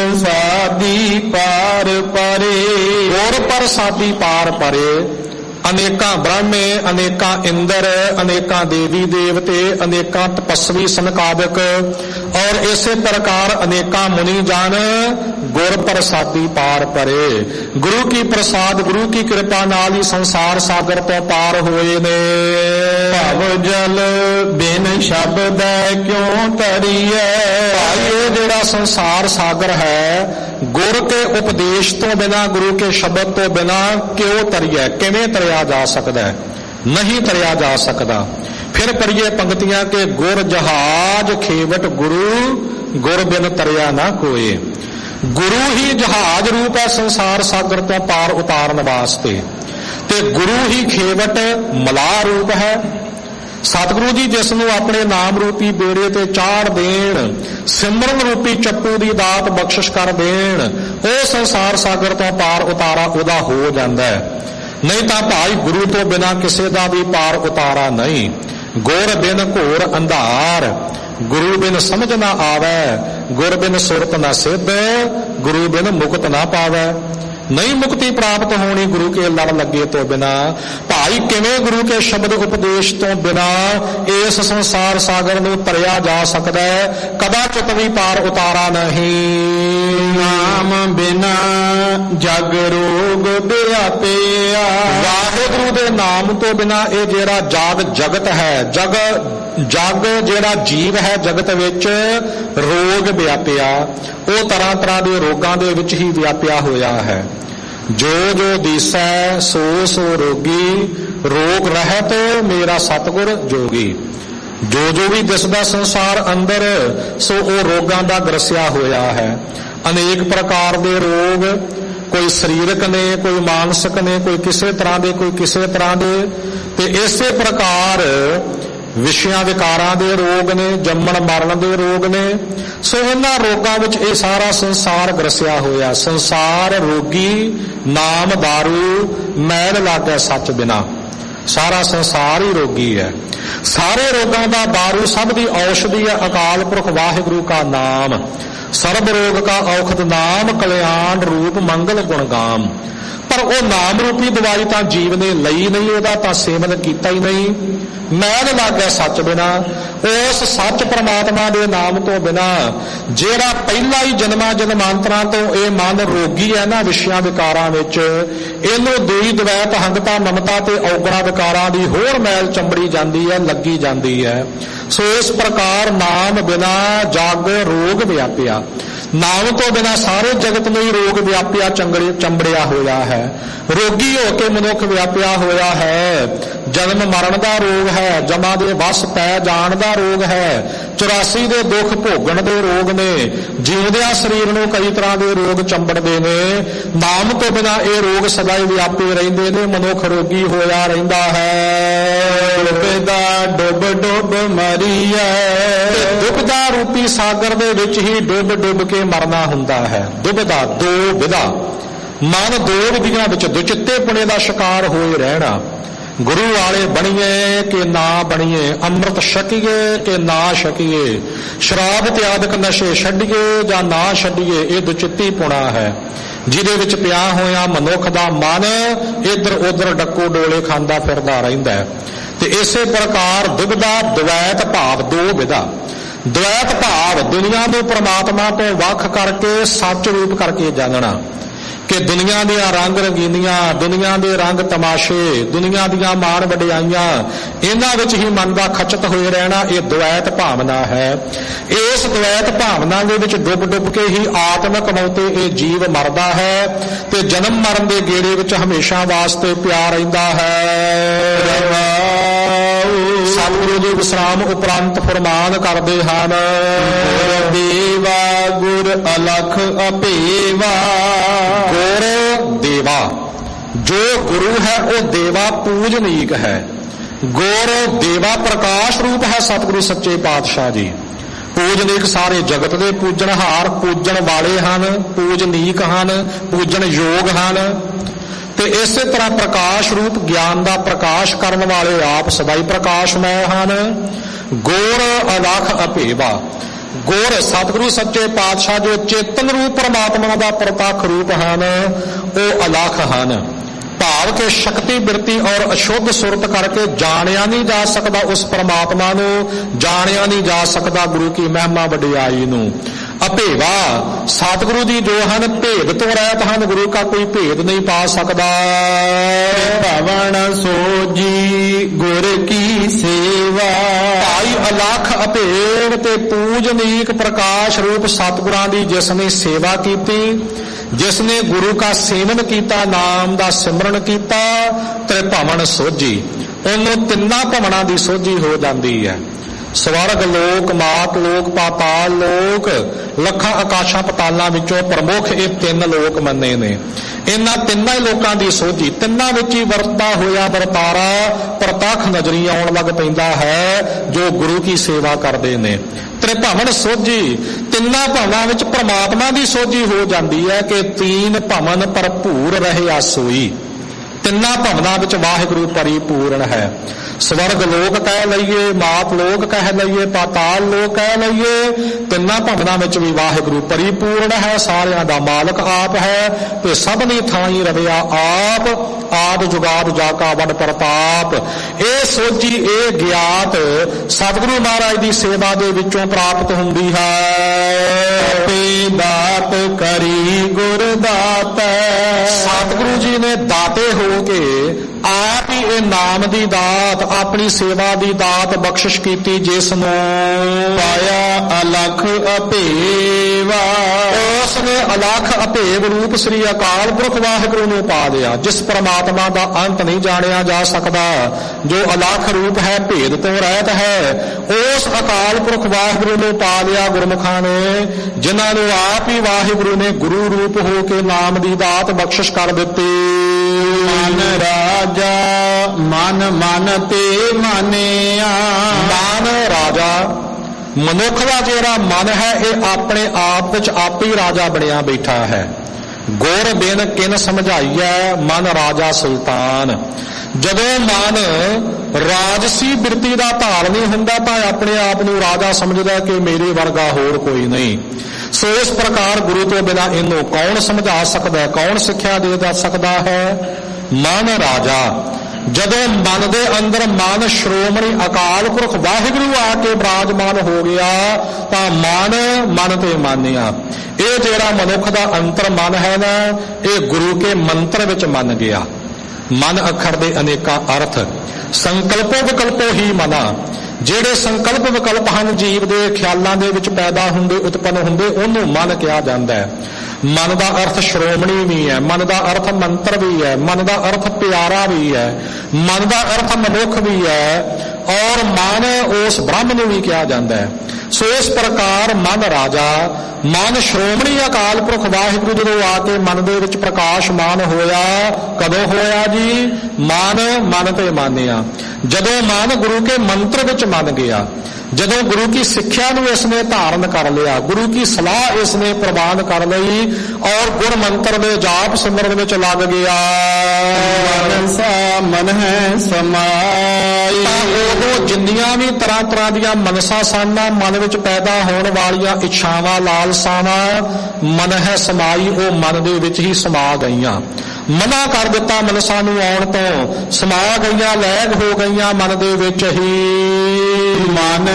S2: ਪ੍ਰਸਾਦੀ ਪਾਰ ਪਰੇ,
S1: ਗੁਰ ਪ੍ਰਸਾਦੀ ਪਾਰ ਪਰੇ। ਅਨੇਕਾਂ ਬ੍ਰਹਮੇ, ਅਨੇਕਾਂ ਇੰਦਰ, ਅਨੇਕਾਂ ਦੇਵੀ ਦੇਵਤੇ, ਅਨੇਕਾਂ ਤਪੱਸਵੀ ਸਨਕਾਦਿਕ ਔਰ ਇਸੇ ਪ੍ਰਕਾਰ ਅਨੇਕਾਂ ਮੁਨੀ ਜਨ ਗੁਰ ਪ੍ਰਸਾਦੀ ਪਾਰ ਪਰੇ। ਗੁਰੂ ਕੀ ਪ੍ਰਸਾਦ, ਗੁਰੂ ਕੀ ਕਿਰਪਾ ਨਾਲ ਹੀ ਸੰਸਾਰ ਸਾਗਰ ਤੋਂ ਪਾਰ ਹੋਏ ਨੇ।
S2: ਭਵ ਜਲ ਬਿਨ ਸ਼ਬਦ ਕਿਉਂ ਤਰੀਐ,
S1: ਭਾਈ ਇਹ ਜਿਹੜਾ ਸੰਸਾਰ ਸਾਗਰ ਹੈ ਗੁਰ ਕੇ ਉਪਦੇਸ਼ ਤੋਂ ਬਿਨਾਂ, ਗੁਰੂ ਕੇ ਸ਼ਬਦ ਤੋਂ ਬਿਨਾਂ ਕਿਉਂ ਤਰੀਐ, ਕਿਵੇਂ ਤਰਿਆ ਜਾ ਸਕਦਾ ਹੈ? ਨਹੀਂ ਤਰਿਆ ਜਾ ਸਕਦਾ। ਫਿਰ ਪੜੀਏ ਪੰਕਤੀਆਂ ਕਿ ਗੁਰ ਜਹਾਜ ਖੇਵਟ ਗੁਰੂ, ਗੁਰ ਬਿਨ ਤਰਿਆ ਨਾ ਕੋਏ। ਗੁਰੂ ਹੀ ਜਹਾਜ ਰੂਪ ਹੈ ਸੰਸਾਰ ਸਾਗਰ ਤੋਂ ਪਾਰ ਉਤਾਰਨ ਵਾਸਤੇ, ਤੇ ਗੁਰੂ ਹੀ ਖੇਵਟ ਮਲਾਹ ਰੂਪ ਹੈ। ਸਤਿਗੁਰੂ ਜੀ ਜਿਸ ਨੂੰ ਆਪਣੇ ਨਾਮ ਰੂਪੀ ਬੇੜੇ ਤੇ ਚਾੜ ਦੇਣ, ਸਿਮਰਨ ਰੂਪੀ ਚੱਪੂ ਦੀ ਦਾਤ ਬਖਸ਼ਿਸ਼ ਕਰ ਦੇਣ, ਉਹ ਸੰਸਾਰ ਸਾਗਰ ਤੋਂ ਪਾਰ ਉਤਾਰਾ ਉਹਦਾ ਹੋ ਜਾਂਦਾ ਹੈ। ਨਹੀਂ ਤਾਂ ਭਾਈ ਗੁਰੂ ਤੋਂ ਬਿਨਾਂ ਕਿਸੇ ਦਾ ਵੀ ਪਾਰ ਉਤਾਰਾ ਨਹੀਂ। ਗੁਰ ਬਿਨ ਘੋਰ ਅੰਧਾਰ, ਗੁਰੂ ਬਿਨ ਸਮਝ ਨਾ ਆਵੈ, ਗੁਰ ਬਿਨ ਸੁਰਤ ਨਾ ਸਿੱਧ, ਗੁਰੂ ਬਿਨ ਮੁਕਤ ਨਾ ਪਾਵੈ। ਨਹੀਂ ਮੁਕਤੀ ਪ੍ਰਾਪਤ ਹੋਣੀ ਗੁਰੂ ਕੇ ਲੜ ਲੱਗੇ ਤੋਂ ਬਿਨਾ। ਭਾਈ ਕਿਵੇਂ ਗੁਰੂ ਕੇ ਸ਼ਬਦ ਉਪਦੇਸ਼ ਤੋਂ ਬਿਨਾ ਇਸ ਸੰਸਾਰ ਸਾਗਰ ਨੂੰ ਤਰਿਆ ਜਾ ਸਕਦਾ ਹੈ? ਕਦਾਚਿਤ ਵੀ ਪਾਰ ਉਤਾਰਾ ਨਹੀਂ।
S2: ਨਾਮ ਬਿਨਾ ਜਗ ਰੋਗ ਵਿਆਪਿਆ,
S1: ਵਾਹਿਗੁਰੂ ਦੇ ਨਾਮ ਤੋਂ ਬਿਨਾ ਇਹ ਜਿਹੜਾ ਜਾਗ ਜਗਤ ਹੈ, ਜਗ ਜਗ ਜਿਹੜਾ ਜੀਵ ਹੈ ਜਗਤ ਵਿੱਚ ਰੋਗ ਵਿਆਪਿਆ, ਉਹ ਤਰ੍ਹਾਂ ਤਰ੍ਹਾਂ ਦੇ ਰੋਗਾਂ ਦੇ ਵਿੱਚ ਹੀ ਵਿਆਪਿਆ ਹੋਇਆ ਹੈ। ਜੋ ਜੋ ਦੀਸੈ ਸੋ ਸੋ ਰੋਗੀ, ਰੋਗ ਰਹਿਤ ਮੇਰਾ ਸਤਿਗੁਰ ਜੋਗੀ। ਜੋ ਜੋ ਵੀ ਦਿਸਦਾ ਸੰਸਾਰ ਅੰਦਰ ਸੋ ਉਹ ਰੋਗਾਂ ਦਾ ਗਰਸਿਆ ਹੋਇਆ ਹੈ। ਅਨੇਕ ਪ੍ਰਕਾਰ ਦੇ ਰੋਗ, ਕੋਈ ਸਰੀਰਕ ਨੇ, ਕੋਈ ਮਾਨਸਿਕ ਨੇ, ਕੋਈ ਕਿਸੇ ਤਰ੍ਹਾਂ ਦੇ, ਕੋਈ ਕਿਸੇ ਤਰ੍ਹਾਂ ਦੇ, ਤੇ ਇਸੇ ਪ੍ਰਕਾਰ ਵਿਸ਼ਿਆਂ ਵਿਕਾਰਾਂ ਦੇ ਰੋਗ ਨੇ, ਜੰਮਣ ਮਰਨ ਦੇ ਰੋਗ ਨੇ। ਸੋ ਇਹਨਾਂ ਰੋਗਾਂ ਵਿੱਚ ਇਹ ਸਾਰਾ ਸੰਸਾਰ ਗਰਸਿਆ ਹੋਇਆ। ਸੰਸਾਰ ਰੋਗੀ, ਨਾਮ ਦਾਰੂ, ਮੈਲ ਲਾਗੈ ਸੱਚ ਬਿਨਾ। ਸਾਰਾ ਸੰਸਾਰ ਹੀ ਰੋਗੀ ਹੈ। ਸਾਰੇ ਰੋਗਾਂ ਦਾ ਦਾਰੂ, ਸਭ ਦੀ ਔਸ਼ਧੀ ਹੈ ਅਕਾਲ ਪੁਰਖ ਵਾਹਿਗੁਰੂ ਕਾ ਨਾਮ। ਸਰਬ ਰੋਗ ਕਾ ਔਖਦ ਨਾਮ, ਕਲਿਆਣ ਰੂਪ ਮੰਗਲ ਗੁਣਗਾਮ। ਪਰ ਉਹ ਨਾਮ ਰੂਪੀ ਦਵਾਈ ਤਾਂ ਜੀਵ ਨੇ ਲਈ ਨਹੀਂ, ਉਹਦਾ ਤਾਂ ਸੇਵਨ ਕੀਤਾ ਹੀ ਨਹੀਂ। ਮੈਲ ਲਾਗੈ ਸੱਚ ਬਿਨਾ, ਉਸ ਸੱਚ ਪ੍ਰਮਾਤਮਾ ਦੇ ਨਾਮ ਤੋਂ ਬਿਨਾ, ਜਿਹੜਾ ਪਹਿਲਾ ਹੀ ਜਨਮਾਂ ਜਨਮਾਂਤਰਾਂ ਤੋਂ ਇਹ ਮਨ ਰੋਗੀ ਹੈ ਨਾ ਵਿਸ਼ਿਆਂ ਵਿਕਾਰਾਂ ਵਿੱਚ, ਇਹਨੂੰ ਦੂਈ ਦਵੈਤ ਹੰਗਤਾ ਮਮਤਾ ਤੇ ਔਗਣਾ ਵਿਕਾਰਾਂ ਦੀ ਹੋਰ ਮੈਲ ਚੰਬੜੀ ਜਾਂਦੀ ਹੈ, ਲੱਗੀ ਜਾਂਦੀ ਹੈ। ਸੋ ਇਸ ਪ੍ਰਕਾਰ ਨਾਮ ਬਿਨਾ ਜਗ ਰੋਗ ਵਿਆਪਿਆ। ਨਾਮ ਤੋਂ ਬਿਨਾ ਸਾਰੇ ਜਗਤ ਨੂੰ ਹੀ ਰੋਗ ਵਿਆਪਿਆ ਚੰਗੜੇ ਚੰਬੜਿਆ ਹੋਇਆ ਹੈ। ਰੋਗੀ ਹੋ ਕੇ ਮਨੁੱਖ ਵਿਆਪਿਆ ਹੋਇਆ ਹੈ। ਜਨਮ ਮਰਨ ਦਾ ਰੋਗ ਹੈ, ਜਮਾ ਦੇ ਵਸ ਪੈ ਜਾਣ ਦਾ ਰੋਗ ਹੈ, ਚੁਰਾਸੀ ਦੇ ਦੁੱਖ ਭੋਗਣ ਦੇ ਰੋਗ ਨੇ, ਜਿਉਂਦਿਆਂ ਸਰੀਰ ਨੂੰ ਕਈ ਤਰ੍ਹਾਂ ਦੇ ਰੋਗ ਚੰਬੜਦੇ ਨੇ। ਨਾਮ ਤੋਂ ਬਿਨਾ ਇਹ ਰੋਗ ਸਦਾ ਹੀ ਵਿਆਪੇ ਰਹਿੰਦੇ ਨੇ, ਮਨੁੱਖ ਰੋਗੀ ਹੋਇਆ ਰਹਿੰਦਾ ਹੈ।
S2: ਡੁੱਬਦਾ ਡੁੱਬ ਡੁੱਬ ਮਰੀਐ,
S1: ਡੁੱਬਦਾ ਰੂਪੀ ਸਾਗਰ ਦੇ ਵਿੱਚ ਹੀ ਡੁੱਬ ਡੁੱਬ ਕੇ ਮਰਨਾ ਹੁੰਦਾ ਹੈ। ਡੁੱਬਦਾ ਦੋ ਵਿਧਾ, ਮਨ ਦੋ ਵਿਧੀਆਂ ਵਿੱਚ ਦੁਚਿੱਤੇ ਪੁਣੇ ਦਾ ਸ਼ਿਕਾਰ ਹੋਏ ਰਹਿਣਾ। ਗੁਰੂ ਵਾਲੇ ਬਣੀਏ ਕਿ ਨਾ ਬਣੀਏ, ਅੰਮ੍ਰਿਤ ਛਕੀਏ ਕਿ ਨਾ ਛਕੀਏ, ਸ਼ਰਾਬ ਇਤਿਆਦਿਕ ਨਸ਼ੇ ਛੱਡੀਏ ਜਾਂ ਨਾ ਛੱਡੀਏ, ਇਹ ਦੁਚਿੱਤੀ ਪੁਣਾ ਹੈ ਜਿਹਦੇ ਵਿੱਚ ਪਿਆ ਹੋਇਆ ਮਨੁੱਖ ਦਾ ਮਨ ਇੱਧਰ ਉੱਧਰ ਡੱਕੋ ਡੋਲੇ ਖਾਂਦਾ ਫਿਰਦਾ ਰਹਿੰਦਾ ਹੈ। ਤੇ ਇਸੇ ਪ੍ਰਕਾਰ ਦੁਬਦਾ ਦਵੈਤ ਭਾਵ ਦੋ ਵਿਧਾ। ਦਵੈਤ ਭਾਵ ਦੁਨੀਆ ਨੂੰ ਪ੍ਰਮਾਤਮਾ ਤੋਂ ਵੱਖ ਕਰਕੇ ਸੱਚ ਰੂਪ ਕਰਕੇ ਜਾਣਨਾ। ਕਿ ਦੁਨੀਆ ਦੀਆਂ ਰੰਗ ਰੰਗੀਨੀਆਂ, ਦੁਨੀਆ ਦੇ ਰੰਗ ਤਮਾਸ਼ੇ, ਦੁਨੀਆ ਦੀਆਂ ਮਾਣ ਵਡਿਆਈਆਂ, ਇਹਨਾਂ ਵਿੱਚ ਹੀ ਮਨ ਦਾ ਖਚਤ ਹੋਏ ਰਹਿਣਾ, ਇਹ ਦੁਐਤ ਭਾਵਨਾ ਹੈ। ਇਸ ਦੁਐਤ ਭਾਵਨਾ ਦੇ ਵਿੱਚ ਡੁੱਬ ਡੁੱਬ ਕੇ ਹੀ ਆਤਮਿਕ ਮੌਤੇ ਇਹ ਜੀਵ ਮਰਦਾ ਹੈ ਤੇ ਜਨਮ ਮਰਨ ਦੇ ਗੇੜੇ ਵਿੱਚ ਹਮੇਸ਼ਾ ਵਾਸਤੇ ਪਿਆ ਰਹਿੰਦਾ ਹੈ। ਸਤਿਗੁਰੂ ਜੀ ਵਿਸਰਾਮ ਉਪਰੰਤ ਫਰਮਾਨ ਕਰਦੇ ਹਨ,
S2: ਗੁਰ ਦੇਵਾ ਗੁਰ ਅਲਖ ਅਭੇਵਾ।
S1: ਗੁਰ ਦੇਵਾ, ਜੋ ਗੁਰੂ ਹੈ ਉਹ ਦੇਵਾ ਪੂਜਨੀਕ ਹੈ। ਗੁਰ ਦੇਵਾ ਪ੍ਰਕਾਸ਼ ਰੂਪ ਹੈ ਸਤਿਗੁਰੂ ਸੱਚੇ ਪਾਤਸ਼ਾਹ ਜੀ। ਪੂਜਨੀਕ ਸਾਰੇ ਜਗਤ ਦੇ ਪੂਜਣਹਾਰ, ਪੂਜਣ ਵਾਲੇ ਹਨ, ਪੂਜਨੀਕ ਹਨ, ਪੂਜਣ ਯੋਗ ਹਨ। ਤੇ ਇਸੇ ਤਰ੍ਹਾਂ ਪ੍ਰਕਾਸ਼ ਰੂਪ ਗਿਆਨ ਦਾ ਪ੍ਰਕਾਸ਼ ਕਰਨ ਵਾਲੇ ਆਪ ਸਦਾਈ ਪ੍ਰਕਾਸ਼ਮੈ ਹਨ। ਗੁਰ ਅਲਖ ਅਭੇਵਾ, ਗੁਰ ਸਤਿਗੁਰੂ ਸੱਚੇ ਪਾਤਸ਼ਾਹ ਜੋ ਚੇਤਨ ਰੂਪ ਪਰਮਾਤਮਾ ਦਾ ਪ੍ਰਤੱਖ ਰੂਪ ਹਨ, ਉਹ ਅਲਖ ਹਨ। ਭਾਵ ਕਿ ਸ਼ਕਤੀ ਬਿਰਤੀ ਔਰ ਅਸ਼ੁੱਧ ਸੁਰਤ ਕਰਕੇ ਜਾਣਿਆ ਨਹੀਂ ਜਾ ਸਕਦਾ ਉਸ ਪਰਮਾਤਮਾ ਨੂੰ, ਜਾਣਿਆ ਨਹੀਂ ਜਾ ਸਕਦਾ ਗੁਰੂ ਕੀ ਮਹਿਮਾ ਵਡਿਆਈ ਨੂੰ। ਅਭੇਵਾ, ਸਤਿਗੁਰੂ ਜੀ ਜੋ ਹਨ ਭੇਦ ਤੋਂ ਰਹਿਤ ਹਨ, ਗੁਰੂ ਕਾ ਕੋਈ ਭੇਦ ਨਹੀਂ ਪਾ ਸਕਦਾ।
S2: ਭਵਨ ਸੋਜੀ ਗੁਰ ਕੀ ਸੇਵਾ।
S1: ਭਾਈ ਅਲਖ ਅਭੇਦ ਤੇ ਪੂਜਨੀਕ ਪ੍ਰਕਾਸ਼ ਰੂਪ ਸਤਿਗੁਰਾਂ ਦੀ ਜਿਸ ਨੇ ਸੇਵਾ ਕੀਤੀ, ਜਿਸ ਨੇ ਗੁਰੂ ਕਾ ਸੇਵਨ ਕੀਤਾ, ਨਾਮ ਦਾ ਸਿਮਰਨ ਕੀਤਾ, ਤੇ ਭਵਨ ਸੋਜੀ, ਉਹਨੂੰ ਤਿੰਨਾਂ ਭਵਨਾਂ ਦੀ ਸੋਝੀ ਹੋ ਜਾਂਦੀ ਹੈ। ਸਵਰਗ ਲੋਕ, ਮਾਤ ਲੋਕ, ਪਾਤਾਲ ਲੋਕ, ਲੱਖਾਂ ਆਕਾਸ਼ਾਂ ਪਤਾਲਾਂ ਵਿੱਚੋਂ ਪ੍ਰਮੁੱਖ ਇਹ ਤਿੰਨ ਲੋਕ ਮੰਨੇ ਨੇ। ਇਹਨਾਂ ਤਿੰਨਾਂ ਹੀ ਲੋਕਾਂ ਦੀ ਸੋਝੀ, ਤਿੰਨਾਂ ਵਿੱਚ ਹੀ ਵਰਤਦਾ ਹੋਇਆ ਵਰਤਾਰਾ ਪ੍ਰਤੱਖ ਨਜ਼ਰੀ ਆਉਣ ਲੱਗ ਪੈਂਦਾ ਹੈ ਜੋ ਗੁਰੂ ਕੀ ਸੇਵਾ ਕਰਦੇ ਨੇ। ਤ੍ਰਿਭਵਨ ਸੋਝੀ, ਤਿੰਨਾਂ ਭਵਨਾਂ ਵਿੱਚ ਪ੍ਰਮਾਤਮਾ ਦੀ ਸੋਝੀ ਹੋ ਜਾਂਦੀ ਹੈ ਕਿ ਤੀਨ ਭਵਨ ਭਰਪੂਰ ਰਹਿਆ ਸੋਈ। ਤਿੰਨਾਂ ਭਵਨਾਂ ਵਿੱਚ ਵਾਹਿਗੁਰੂ ਪਰਿਪੂਰਨ ਹੈ। ਸਵਰਗ ਲੋਕ ਕਹਿ ਲਈਏ, ਮਾਤ ਲੋਕ ਕਹਿ ਲਈਏ, ਪਾਤਾਲ ਲੋਕ ਕਹਿ ਲਈਏ, ਤਿੰਨਾਂ ਭਵਨਾਂ ਵਿੱਚ ਵੀ ਵਾਹਿਗੁਰੂ ਪਰਿਪੂਰਨ ਹੈ, ਸਾਰਿਆਂ ਦਾ ਮਾਲਕ ਆਪ ਹੈ ਤੇ ਸਭਨੀ ਥਾਈਂ ਰਵਿਆ ਆਪ, ਆਦ ਜੁਗਾਦ ਜਾ ਕਾ ਵੱਡ ਪ੍ਰਤਾਪ। ਇਹ ਸੋਝੀ, ਇਹ ਗਿਆਤ ਸਤਿਗੁਰੂ ਮਹਾਰਾਜ ਦੀ ਸੇਵਾ ਦੇ ਵਿੱਚੋਂ ਪ੍ਰਾਪਤ ਹੁੰਦੀ ਹੈ।
S2: ਤੇ ਦਾਤ ਕਰੀ ਗੁਰ ਦਾਤੈ।
S1: ਸਤਿਗੁਰੂ ਜੀ ਨੇ ਦਾਤੇ ਹੋ ਕੇ ਆਪ ਹੀ ਇਹ ਨਾਮ ਦੀ ਦਾਤ, ਆਪਣੀ ਸੇਵਾ ਦੀ ਦਾਤ ਬਖਸ਼ਿਸ਼ ਕੀਤੀ, ਜਿਸ ਨੂੰ
S2: ਪਾਇਆ ਅਲਖ ਅਭੇਵਾ।
S1: ਉਸ ਨੇ ਅਲਖ ਅਭੇਵ ਰੂਪ ਸ੍ਰੀ ਅਕਾਲ ਪੁਰਖ ਵਾਹਿਗੁਰੂ ਨੂੰ ਪਾ ਲਿਆ, ਜਿਸ ਪਰਮਾਤਮਾ ਦਾ ਅੰਤ ਨਹੀਂ ਜਾਣਿਆ ਜਾ ਸਕਦਾ, ਜੋ ਅਲਖ ਰੂਪ ਹੈ, ਭੇਦ ਤੋਂ ਰਹਿਤ ਹੈ। ਉਸ ਅਕਾਲ ਪੁਰਖ ਵਾਹਿਗੁਰੂ ਨੂੰ ਪਾ ਲਿਆ ਗੁਰਮੁਖਾਂ ਨੇ, ਜਿਨ੍ਹਾਂ ਨੂੰ ਆਪ ਹੀ ਵਾਹਿਗੁਰੂ ਨੇ ਗੁਰੂ ਰੂਪ ਹੋ ਕੇ ਨਾਮ ਦੀ ਦਾਤ ਬਖਸ਼ਿਸ਼ ਕਰ ਦਿੱਤੀ।
S2: ਮਨ ਰਾਜਾ ਮਨ ਮਨ ਤੇ ਮਾਨਿਆ।
S1: ਮਨ ਰਾਜਾ, ਮਨੁੱਖ ਦਾ ਜਿਹੜਾ ਮਨ ਹੈ ਇਹ ਆਪਣੇ ਆਪ ਵਿੱਚ ਆਪ ਹੀ ਰਾਜਾ ਬਣਿਆ ਬੈਠਾ ਹੈ। ਗੁਰ ਬਿਨ ਕਿਨ ਸਮਝਾਈਐ ਮਨ ਰਾਜਾ ਸੁਲਤਾਨ। ਜਦੋਂ ਮਨ ਰਾਜਸੀ ਬਿਰਤੀ ਦਾ ਧਾਰ ਨਹੀਂ ਹੁੰਦਾ ਤਾਂ ਆਪਣੇ ਆਪ ਨੂੰ ਰਾਜਾ ਸਮਝਦਾ ਕਿ ਮੇਰੇ ਵਰਗਾ ਹੋਰ ਕੋਈ ਨਹੀਂ। ਸੋ ਇਸ ਪ੍ਰਕਾਰ ਗੁਰੂ ਤੋਂ ਬਿਨਾਂ ਇਹਨੂੰ ਕੌਣ ਸਮਝਾ ਸਕਦਾ, ਕੌਣ ਸਿੱਖਿਆ ਦੇ ਜਾ ਸਕਦਾ ਹੈ। ਮਨ ਰਾਜਾ, ਜਦੋਂ ਮਨ ਦੇ ਅੰਦਰ ਮਨ ਸ਼੍ਰੋਮਣੀ ਅਕਾਲ ਪੁਰਖ ਵਾਹਿਗੁਰੂ ਆ ਕੇ ਬਿਰਾਜਮਾਨ ਹੋ ਗਿਆ ਤਾਂ ਮਨ ਮਨ ਤੇ ਮਾਨਿਆ। ਇਹ ਜਿਹੜਾ ਮਨੁੱਖ ਦਾ ਅੰਤਰ ਮਨ ਹੈ ਨਾ, ਇਹ ਗੁਰੂ ਕੇ ਮੰਤਰ ਵਿੱਚ ਮੰਨ ਗਿਆ। ਮਨ ਅੱਖਰ ਦੇ ਅਨੇਕਾਂ ਅਰਥ, ਸੰਕਲਪੋ ਵਿਕਲਪੋ ਹੀ ਮਨਾ। ਜਿਹੜੇ ਸੰਕਲਪ ਵਿਕਲਪ ਹਨ ਜੀਵ ਦੇ ਖਿਆਲਾਂ ਦੇ ਵਿੱਚ ਪੈਦਾ ਹੁੰਦੇ, ਉਤਪੰਨ ਹੁੰਦੇ, ਉਹਨੂੰ ਮਨ ਕਿਹਾ ਜਾਂਦਾ ਹੈ। ਮਨ ਦਾ ਅਰਥ ਸ਼੍ਰੋਮਣੀ ਵੀ ਹੈ, ਮਨ ਦਾ ਅਰਥ ਮੰਤਰ ਵੀ ਹੈ, ਮਨ ਦਾ ਅਰਥ ਪਿਆਰਾ ਵੀ ਹੈ, ਮਨ ਦਾ ਅਰਥ ਮਨੁੱਖ ਵੀ ਹੈ, ਔਰ ਮਨ ਉਸ ਬ੍ਰਹਮ ਨੂੰ ਵੀ ਕਿਹਾ ਜਾਂਦਾ ਹੈ। ਸੋ ਇਸ ਪ੍ਰਕਾਰ ਮਨ ਰਾਜਾ, ਮਨ ਸ਼੍ਰੋਮਣੀ ਅਕਾਲ ਪੁਰਖ ਵਾਹਿਗੁਰੂ ਜਦੋਂ ਆ ਕੇ ਮਨ ਦੇ ਵਿੱਚ ਪ੍ਰਕਾਸ਼ਮਾਨ ਹੋਇਆ, ਕਦੋਂ ਹੋਇਆ ਜੀ? ਮਨ ਮਨ ਤੇ ਮਾਨਿਆ। ਜਦੋਂ ਮਨ ਗੁਰੂ ਕੇ ਮੰਤਰ ਵਿੱਚ ਮੰਨ ਗਿਆ, ਜਦੋਂ ਗੁਰੂ ਕੀ ਸਿੱਖਿਆ ਨੂੰ ਇਸਨੇ ਧਾਰਨ ਕਰ ਲਿਆ, ਗੁਰੂ ਕੀ ਸਲਾਹ ਇਸਨੇ ਪ੍ਰਵਾਨ ਕਰ ਲਈ ਔਰ ਗੁਰ ਮੰਤਰ ਦੇ ਜਾਪ ਸਿਮਰਨ ਵਿੱਚ ਲੱਗ ਗਿਆ।
S2: ਮਨਸਾ ਮਨ ਹੈ ਸਮਾਈ।
S1: ਉਦੋਂ ਜਿੰਨੀਆਂ ਵੀ ਤਰ੍ਹਾਂ ਤਰ੍ਹਾਂ ਦੀਆਂ ਮਨਸਾ ਸਨ, ਮਨ ਵਿੱਚ ਪੈਦਾ ਹੋਣ ਵਾਲੀਆਂ ਇੱਛਾਵਾਂ, ਲਾਲਸਾਵਾਂ, ਮਨ ਹੈ ਸਮਾਈ, ਉਹ ਮਨ ਦੇ ਵਿੱਚ ਹੀ ਸਮਾ ਗਈਆਂ। ਮਨਾ ਕਰ ਦਿੱਤਾ ਮਨਸਾਂ ਨੂੰ ਆਉਣ ਤੋਂ, ਸਮਾ ਗਈਆਂ ਲੈਗ ਹੋ ਗਈਆਂ ਮਨ ਦੇ ਵਿੱਚ ਹੀ।
S2: ਮਨ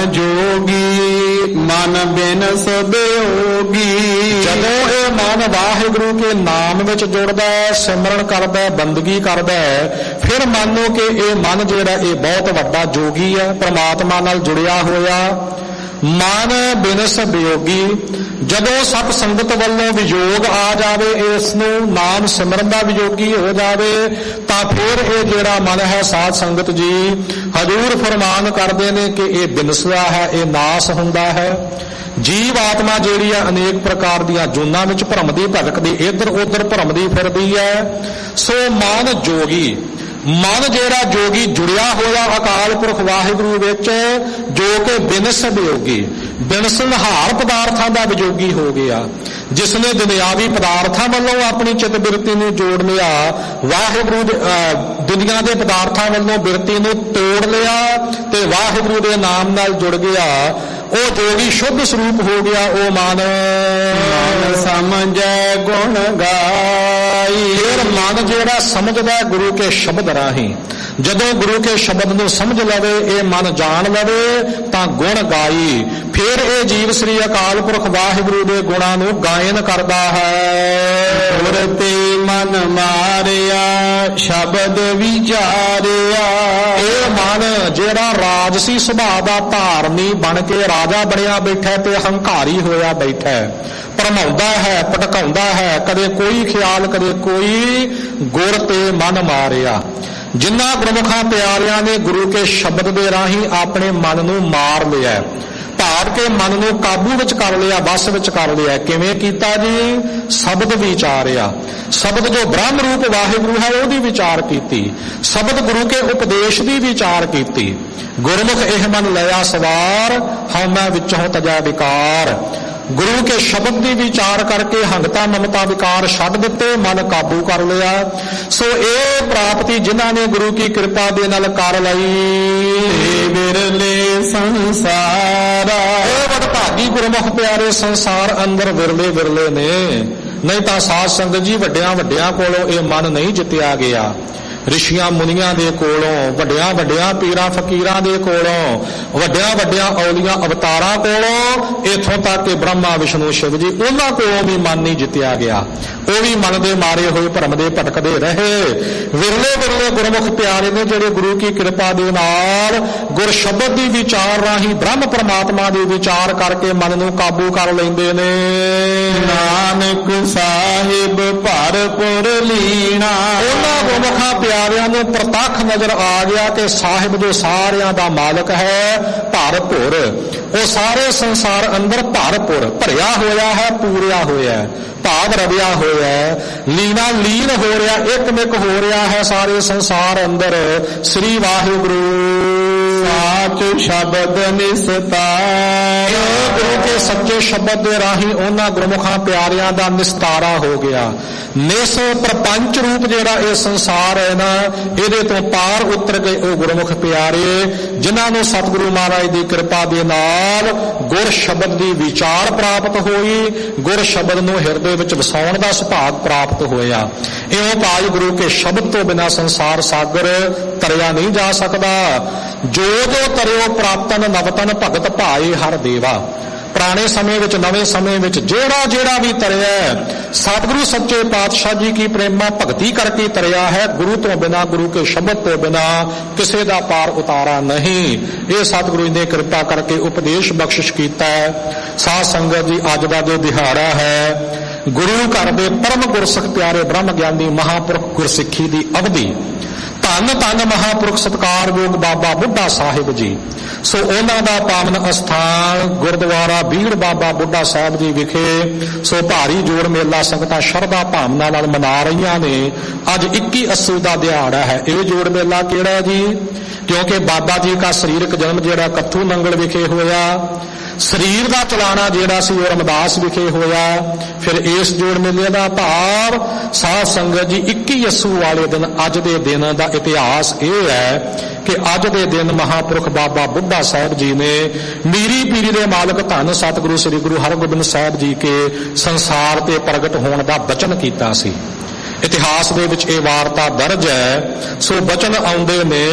S2: ਜੋਗੀ ਮਨ ਬਿਨਸ ਬਿਯੋਗੀ।
S1: ਜਦੋਂ ਇਹ ਮਨ ਵਾਹਿਗੁਰੂ ਕੇ ਨਾਮ ਵਿੱਚ ਜੁੜਦਾ ਹੈ, ਸਿਮਰਨ ਕਰਦਾ ਹੈ, ਬੰਦਗੀ ਕਰਦਾ ਹੈ, ਫਿਰ ਮੰਨੋ ਕਿ ਇਹ ਮਨ ਜਿਹੜਾ ਇਹ ਬਹੁਤ ਵੱਡਾ ਜੋਗੀ ਹੈ, ਪ੍ਰਮਾਤਮਾ ਨਾਲ ਜੁੜਿਆ ਹੋਇਆ। ਮਨ ਬਿਨਸ ਬਿਯੋਗੀ। ਜਦੋਂ ਸਤ ਸੰਗਤ ਵੱਲੋਂ ਵਿਯੋਗ ਆ ਜਾਵੇ, ਇਸ ਨੂੰ ਨਾਮ ਸਿਮਰਨ ਦਾ ਵਿਯੋਗੀ ਹੋ ਜਾਵੇ, ਤਾਂ ਫਿਰ ਇਹ ਜਿਹੜਾ ਮਨ ਹੈ ਸਾਧ ਸੰਗਤ ਜੀ ਹਜ਼ੂਰ ਫਰਮਾਨ ਕਰਦੇ ਨੇ ਕਿ ਇਹ ਬਿਨਸਦਾ ਹੈ, ਇਹ ਨਾਸ ਹੁੰਦਾ ਹੈ। ਜੀਵ ਆਤਮਾ ਜਿਹੜੀ ਹੈ ਅਨੇਕ ਪ੍ਰਕਾਰ ਦੀਆਂ ਜੂਨਾਂ ਵਿੱਚ ਭਰਮਦੀ ਭਟਕਦੀ, ਇੱਧਰ ਉੱਧਰ ਭਰਮਦੀ ਫਿਰਦੀ ਹੈ। ਸੋ ਮਨ ਜੋਗੀ, ਮਨ ਜਿਹੜਾ ਜੋਗੀ ਜੁੜਿਆ ਹੋਇਆ ਅਕਾਲ ਪੁਰਖ ਵਾਹਿਗੁਰੂ ਵਿੱਚ, ਜੋ ਕਿ ਬਿਨਸ ਵਿਯੋਗੀ, ਬਿਨਸਨਹਾਰ ਪਦਾਰਥਾਂ ਦਾ ਵਿਯੋਗੀ ਹੋ ਗਿਆ। ਜਿਸ ਨੇ ਦੁਨਿਆਵੀ ਪਦਾਰਥਾਂ ਵੱਲੋਂ ਆਪਣੀ ਚਿੱਤ ਬਿਰਤੀ ਨੂੰ ਜੋੜ ਲਿਆ, ਵਾਹਿਗੁਰੂ ਦੁਨੀਆ ਦੇ ਪਦਾਰਥਾਂ ਵੱਲੋਂ ਬਿਰਤੀ ਨੂੰ ਤੋੜ ਲਿਆ ਤੇ ਵਾਹਿਗੁਰੂ ਦੇ ਨਾਮ ਨਾਲ ਜੁੜ ਗਿਆ, ਉਹ ਜੋਗੀ ਸ਼ੁੱਧ ਸਰੂਪ ਹੋ ਗਿਆ। ਉਹ ਮਨ
S2: ਮਨ ਸਮਝੈ ਗੁਣ ਗਾਈ।
S1: ਫਿਰ ਮਨ ਜਿਹੜਾ ਸਮਝਦਾ ਗੁਰੂ ਕੇ ਸ਼ਬਦ ਰਾਹੀਂ, ਜਦੋਂ ਗੁਰੂ ਕੇ ਸ਼ਬਦ ਨੂੰ ਸਮਝ ਲਵੇ, ਇਹ ਮਨ ਜਾਣ ਲਵੇ, ਤਾਂ ਗੁਣ ਗਾਈ। ਫਿਰ ਇਹ ਜੀਵ ਸ੍ਰੀ ਅਕਾਲ ਪੁਰਖ ਵਾਹਿਗੁਰੂ ਦੇ ਗੁਣਾਂ ਨੂੰ ਗਾਇਨ ਕਰਦਾ ਹੈ।
S2: ਗੁਰ ਤੇ ਮਨ ਮਾਰਿਆ ਸ਼ਬਦ ਵਿਚਾਰਿਆ।
S1: ਇਹ ਮਨ ਜਿਹੜਾ ਰਾਜਸੀ ਸੁਭਾਅ ਦਾ ਧਾਰਨੀ ਬਣ ਕੇ ਰਾਜਾ ਬਣਿਆ ਬੈਠਾ ਤੇ ਹੰਕਾਰੀ ਹੋਇਆ ਬੈਠਾ, ਭਰਮਾਉਂਦਾ ਹੈ, ਭਟਕਾਉਂਦਾ ਹੈ, ਕਦੇ ਕੋਈ ਖਿਆਲ ਕਦੇ ਕੋਈ, ਗੁਰ ਤੇ ਮਨ ਮਾਰਿਆ। ਜਿਨ੍ਹਾਂ ਗੁਰਮੁਖਾਂ ਪਿਆਰਿਆਂ ਨੇ ਗੁਰੂ ਕੇ ਸ਼ਬਦ ਦੇ ਰਾਹੀਂ ਆਪਣੇ ਮਨ ਨੂੰ ਮਾਰ ਲਿਆ, ਭਾਵ ਕੇ ਮਨ ਨੂੰ ਕਾਬੂ ਵਿੱਚ ਕਰ ਲਿਆ, ਵਸ ਵਿੱਚ ਕਰ ਲਿਆ। ਕਿਵੇਂ ਕੀਤਾ ਜੀ? ਸ਼ਬਦ ਵਿਚਾਰਿਆ। ਸ਼ਬਦ ਜੋ ਬ੍ਰਹਮ ਰੂਪ ਵਾਹਿਗੁਰੂ ਹੈ ਉਹਦੀ ਵਿਚਾਰ ਕੀਤੀ, ਸ਼ਬਦ ਗੁਰੂ ਕੇ ਉਪਦੇਸ਼ ਦੀ ਵਿਚਾਰ ਕੀਤੀ। ਗੁਰਮੁਖ ਇਹ ਮਨ ਲਿਆ ਸਵਾਰ, ਹਉਮੈ ਵਿੱਚੋਂ ਤਜਾ ਵਿਕਾਰ। ਗੁਰੂ ਕੇ ਸ਼ਬਦ ਦੀ ਵਿਚਾਰ ਕਰਕੇ ਹੰਗਤਾ ਮਮਤਾ ਵਿਕਾਰ ਛੱਡ ਦਿੱਤੇ, ਮਨ ਕਾਬੂ ਕਰ ਲਿਆ। ਸੋ ਇਹ ਪ੍ਰਾਪਤੀ ਜਿਨ੍ਹਾਂ ਨੇ ਗੁਰੂ ਕੀ ਕਿਰਪਾ ਦੇ ਨਾਲ ਕਰ ਲਈ,
S2: ਵਿਰਲੇ ਸੰਸਾਰਾ।
S1: ਇਹ ਵਡਭਾਗੀ ਗੁਰਮੁਖ ਪਿਆਰੇ ਸੰਸਾਰ ਅੰਦਰ ਵਿਰਲੇ ਵਿਰਲੇ ਨੇ। ਨਹੀਂ ਤਾਂ ਸਾਧ ਸੰਗਤ ਜੀ ਵੱਡਿਆਂ ਵੱਡਿਆਂ ਕੋਲੋਂ ਇਹ ਮਨ ਨਹੀਂ ਜਿੱਤਿਆ ਗਿਆ। ਰਿਸ਼ੀਆਂ ਮੁਨੀਆਂ ਦੇ ਕੋਲੋਂ, ਵੱਡਿਆਂ ਵੱਡਿਆਂ ਪੀਰਾਂ ਫਕੀਰਾਂ ਦੇ ਕੋਲੋਂ, ਵੱਡਿਆਂ ਵੱਡਿਆਂ ਔਲੀਆਂ ਅਵਤਾਰਾਂ ਕੋਲੋਂ, ਇੱਥੋਂ ਤੱਕ ਕਿ ਬ੍ਰਹਮਾ ਵਿਸ਼ਨੂੰ ਸ਼ਿਵ ਜੀ, ਉਹਨਾਂ ਕੋਲੋਂ ਵੀ ਮਨ ਨਹੀਂ ਜਿੱਤਿਆ ਗਿਆ। ਉਹ ਵੀ ਮਨ ਦੇ ਮਾਰੇ ਹੋਏ ਭਰਮ ਦੇ ਭਟਕਦੇ ਰਹੇ। ਵਿਰਲੇ ਵਿਰਲੇ ਗੁਰਮੁਖ ਪਿਆਰੇ ਨੇ ਜਿਹੜੇ ਗੁਰੂ ਕੀ ਕਿਰਪਾ ਦੇ ਨਾਲ ਗੁਰ ਸ਼ਬਦ ਦੀ ਵਿਚਾਰ ਰਾਹੀਂ ਬ੍ਰਹਮ ਪਰਮਾਤਮਾ ਦੀ ਵਿਚਾਰ ਕਰਕੇ ਮਨ ਨੂੰ ਕਾਬੂ ਕਰ ਲੈਂਦੇ ਨੇ।
S2: ਨਾਨਕ ਸਾਹਿਬ ਭਰਪੁਰ ਲੀਣਾ।
S1: ਉਹਨਾਂ ਗੁਰਮੁਖਾਂ ਪਿਆਰਿਆਂ ਨੂੰ ਪ੍ਰਤੱਖ ਨਜ਼ਰ ਆ ਗਿਆ ਕਿ ਸਾਹਿਬ ਜੋ ਸਾਰਿਆਂ ਦਾ ਮਾਲਕ ਹੈ, ਭਰਪੁਰ, ਉਹ ਸਾਰੇ ਸੰਸਾਰ ਅੰਦਰ ਭਰਪੁਰ ਭਰਿਆ ਹੋਇਆ ਹੈ, ਪੂਰਿਆ ਹੋਇਆ ਹੈ, ਭਾਵ ਰਵਿਆ ਹੋਇਆ ਹੈ। ਲੀਨਾ ਲੀਨ ਹੋ ਰਿਹਾ, ਇੱਕ ਮਿਕ ਹੋ ਰਿਹਾ ਹੈ ਸਾਰੇ ਸੰਸਾਰ ਅੰਦਰ ਸ੍ਰੀ ਵਾਹਿਗੁਰੂ।
S2: ਸਾਚ ਸ਼ਬਦ ਨਿਸਤਾਰ।
S1: ਗੁਰੂ ਕੇ ਸੱਚੇ ਸ਼ਬਦ ਦੇ ਰਾਹੀਂ ਉਹਨਾਂ ਗੁਰਮੁਖਾਂ ਪਿਆਰਿਆਂ ਦਾ ਨਿਸਤਾਰਾ ਹੋ ਗਿਆ। ਨਿਸ ਪ੍ਰਪੰਚ ਰੂਪ ਜਿਹੜਾ ਇਹ ਸੰਸਾਰ ਹੈ ਨਾ, ਇਹਦੇ ਤੋਂ ਪਾਰ ਉਤਰ ਗਏ ਉਹ ਗੁਰਮੁਖ ਪਿਆਰੇ, ਜਿਨ੍ਹਾਂ ਨੂੰ ਸਤਿਗੁਰੂ ਮਹਾਰਾਜ ਦੀ ਕਿਰਪਾ ਦੇ ਨਾਲ ਗੁਰ ਸ਼ਬਦ ਦੀ ਵਿਚਾਰ ਪ੍ਰਾਪਤ ਹੋਈ, ਗੁਰ ਸ਼ਬਦ ਨੂੰ ਹਿਰਦੇ ਵਿੱਚ ਵਸਾਉਣ ਦਾ ਸੁਭਾਗ ਪ੍ਰਾਪਤ ਹੋਇਆ। ਇਉਂ ਭਾਈ ਗੁਰੂ ਕੇ ਸ਼ਬਦ ਤੋਂ ਬਿਨਾਂ ਸੰਸਾਰ ਸਾਗਰ ਤਰਿਆ ਨਹੀਂ ਜਾ ਸਕਦਾ। ਜੋ ਜੋ ਤਰਿਓ ਪ੍ਰਾਪਤਨ ਨਵਤਨ ਭਗਤ ਭਾਏ ਹਰ ਦੇਵਾ। ਪੁਰਾਣੇ ਸਮੇਂ ਵਿੱਚ, ਨਵੇਂ ਸਮੇਂ ਵਿੱਚ ਜਿਹੜਾ ਜਿਹੜਾ ਵੀ ਤਰਿਆ, ਸਤਿਗੁਰੂ ਸੱਚੇ ਪਾਤਸ਼ਾਹ ਜੀ ਕੀ ਪ੍ਰੇਮਾ ਭਗਤੀ ਕਰਕੇ ਤਰਿਆ ਹੈ। ਗੁਰੂ ਤੋਂ ਬਿਨਾਂ, ਗੁਰੂ ਕੇ ਸ਼ਬਦ ਤੋਂ ਬਿਨਾਂ ਕਿਸੇ ਦਾ ਪਾਰ ਉਤਾਰਾ ਨਹੀਂ। ਇਹ ਸਤਿਗੁਰੂ ਨੇ ਕਿਰਪਾ ਕਰਕੇ ਉਪਦੇਸ਼ ਬਖਸ਼ਿਸ਼ ਕੀਤਾ ਹੈ। ਸਾਧ ਸੰਗਤ ਜੀ, ਅੱਜ ਦਾ ਜੋ ਦਿਹਾੜਾ ਹੈ, ਗੁਰੂ ਘਰ ਦੇ ਪਰਮ ਗੁਰਸਿੱਖ ਪਿਆਰੇ ਬ੍ਰਹਮ ਗਿਆਨੀ ਮਹਾਂਪੁਰਖ ਗੁਰਸਿੱਖੀ ਦੀ ਅਵਧੀ, ਧੰਨ ਧੰਨ ਮਹਾਂਪੁਰਖ ਸਤਿਕਾਰਯੋਗ ਬਾਬਾ ਬੁੱਢਾ ਸਾਹਿਬ ਜੀ। ਸੋ ਉਹਨਾਂ ਦਾ ਪਾਵਨ ਅਸਥਾਨ ਗੁਰਦੁਆਰਾ ਬੀੜ ਬਾਬਾ ਬੁੱਢਾ ਸਾਹਿਬ ਜੀ ਵਿਖੇ ਸੋ ਭਾਰੀ ਜੋੜ ਮੇਲਾ ਸੰਗਤਾਂ ਸ਼ਰਧਾ ਭਾਵਨਾ ਨਾਲ ਮਨਾ ਰਹੀਆਂ ਨੇ। ਅੱਜ ਇੱਕੀ ਅੱਸੂ ਦਾ ਦਿਹਾੜਾ ਹੈ। ਇਹ ਜੋੜ ਮੇਲਾ ਕਿਹੜਾ ਜੀ? ਕਿਉਂਕਿ ਬਾਬਾ ਜੀ ਦਾ ਸਰੀਰਕ ਜਨਮ ਜਿਹੜਾ ਕੱਥੂ ਨੰਗਲ ਵਿਖੇ ਹੋਇਆ, ਸਰੀਰ ਦਾ ਚਲਾਣਾ ਜਿਹੜਾ ਸੀ ਉਹ ਰਮਦਾਸ ਵਿਖੇ ਹੋਇਆ। ਫਿਰ ਇਸ ਜੋੜ ਮੇਲੇ ਦਾ ਭਾਵ ਸਾਧ ਸੰਗਤ ਜੀ ਇੱਕੀ ਅੱਸੂ ਵਾਲੇ ਦਿਨ, ਅੱਜ ਦੇ ਦਿਨ ਦਾ ਇਤਿਹਾਸ ਇਹ ਹੈ ਕਿ ਅੱਜ ਦੇ ਦਿਨ ਮਹਾਂਪੁਰਖ ਬਾਬਾ ਬੁੱਢਾ ਸਾਹਿਬ ਜੀ ਨੇ ਮੀਰੀ ਪੀਰੀ ਦੇ ਮਾਲਕ ਧੰਨ ਸਤਿਗੁਰੂ ਸ੍ਰੀ ਗੁਰੂ ਹਰਗੋਬਿੰਦ ਸਾਹਿਬ ਜੀ ਕੇ ਸੰਸਾਰ ਤੇ ਪ੍ਰਗਟ ਹੋਣ ਦਾ ਬਚਨ ਕੀਤਾ ਸੀ। ਇਤਿਹਾਸ ਦੇ ਵਿੱਚ ਇਹ ਵਾਰਤਾ ਦਰਜ ਹੈ। ਸੋ ਬਚਨ ਆਉਂਦੇ ਨੇ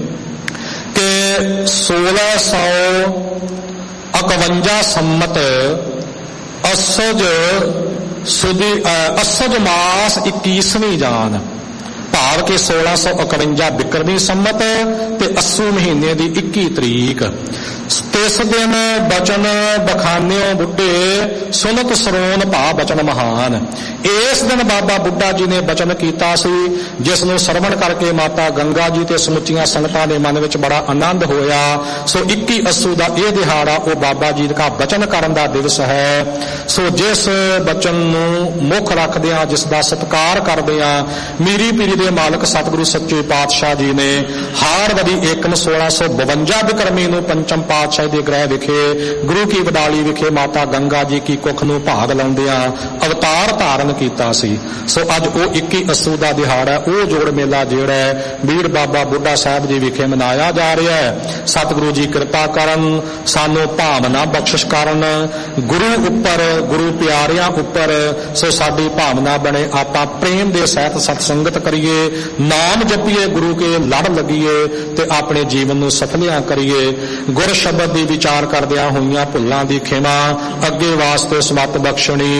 S1: ਕਿ ਸੋਲਾਂ ਸੌ ਇਕਵੰਜਾ ਸੰਮਤ ਅਸਜ ਸੁਦੀ ਅਸਜ ਮਾਸ ਇੱਕੀਸਵੀਂ ਜਾਨ, ਭਾਵ ਕਿ ਸੋਲਾਂ ਸੌ ਇਕਵੰਜਾ ਬਿਕਰਮੀ ਸੰਮਤ ਤੇ ਅੱਸੂ ਮਹੀਨੇ ਦੀ ਇੱਕੀ ਤਰੀਕ। ਤਿਸ ਦਿਨ ਬਚਨ ਬਖਾਨਿਓ ਬੁੱਢੇ ਸੁਨਤ ਸਰੋਨ ਭਾ ਬਚਨ ਮਹਾਨ। ਇਸ ਦਿਨ ਬਾਬਾ ਬੁੱਢਾ ਜੀ ਨੇ ਬਚਨ ਕੀਤਾ ਸੀ, ਜਿਸ ਨੂੰ ਸਰਵਣ ਕਰਕੇ ਮਾਤਾ ਗੰਗਾ ਜੀ ਤੇ ਸਮੁੱਚੀਆਂ ਸੰਗਤਾਂ ਦੇ ਮਨ ਵਿੱਚ ਬੜਾ ਆਨੰਦ ਹੋਇਆ। ਸੋ ਇੱਕੀ ਅੱਸੂ ਦਾ ਇਹ ਦਿਹਾੜਾ ਉਹ ਬਾਬਾ ਜੀ ਦਾ ਬਚਨ ਕਰਨ ਦਾ ਦਿਵਸ ਹੈ। ਸੋ ਜਿਸ ਬਚਨ ਨੂੰ ਮੁੱਖ ਰੱਖਦਿਆਂ, ਜਿਸ ਦਾ ਸਤਿਕਾਰ ਕਰਦਿਆਂ ਮੀਰੀ ਪੀਰੀ ਦੇ ਮਾਲਕ ਸਤਿਗੁਰੂ ਸੱਚੇ ਪਾਤਸ਼ਾਹ ਜੀ ਨੇ ਹਾੜਵਦੀ ਏਕਮ ਸੋਲਾਂ ਸੌ ਬਵੰਜਾ ਬਿਕਰਮੀ ਨੂੰ ਪੰਚਮ ਪਾਤਸ਼ਾਹ ਦੇ ਗ੍ਰਹਿ ਵਿਖੇ ਗੁਰੂ ਕੀ ਬਡਾਲੀ ਵਿਖੇ ਮਾਤਾ ਗੰਗਾ ਜੀ ਕੀ ਕੁੱਖ ਨੂੰ ਭਾਗ ਲਾਉਂਦਿਆਂ ਅਵਤਾਰ ਧਾਰਨ ਕੀਤਾ ਸੀ। ਸੋ ਅੱਜ ਉਹ ਇੱਕੀ ਅੱਸੂ ਦਾ ਦਿਹਾੜਾ ਹੈ। ਉਹ ਜੋੜ ਮੇਲਾ ਜਿਹੜਾ ਬੀੜ ਬਾਬਾ ਬੁੱਢਾ ਸਾਹਿਬ ਜੀ ਵਿਖੇ ਮਨਾਇਆ ਜਾ ਰਿਹਾ ਹੈ। ਸਤਿਗੁਰੂ ਜੀ ਕਿਰਪਾ ਕਰਨ, ਸਾਨੂੰ ਭਾਵਨਾ ਬਖਸ਼ਿਸ਼ ਕਰਨ, ਗੁਰੂ ਉੱਪਰ, ਗੁਰੂ ਪਿਆਰਿਆਂ ਉੱਪਰ ਸੋ ਸਾਡੀ ਭਾਵਨਾ ਬਣੇ। ਆਪਾਂ ਪ੍ਰੇਮ ਦੇ ਸਹਿਤ ਸਤਸੰਗਤ ਕਰੀਏ, ਨਾਮ ਜਪੀਏ, ਗੁਰੂ ਕੇ ਲੜ ਲੱਗੀਏ ਤੇ ਆਪਣੇ ਜੀਵਨ ਨੂੰ ਸਫਲਿਆਂ ਕਰੀਏ। ਗੁਰ ਸ਼ਬਦ ਦੀ ਵਿਚਾਰ ਕਰਦਿਆਂ ਹੋਈਆਂ ਭੁੱਲਾਂ ਦੀ ਖਿਮਾ, ਅੱਗੇ ਵਾਸਤੇ ਸਮਤ ਬਖਸ਼ਣੀ।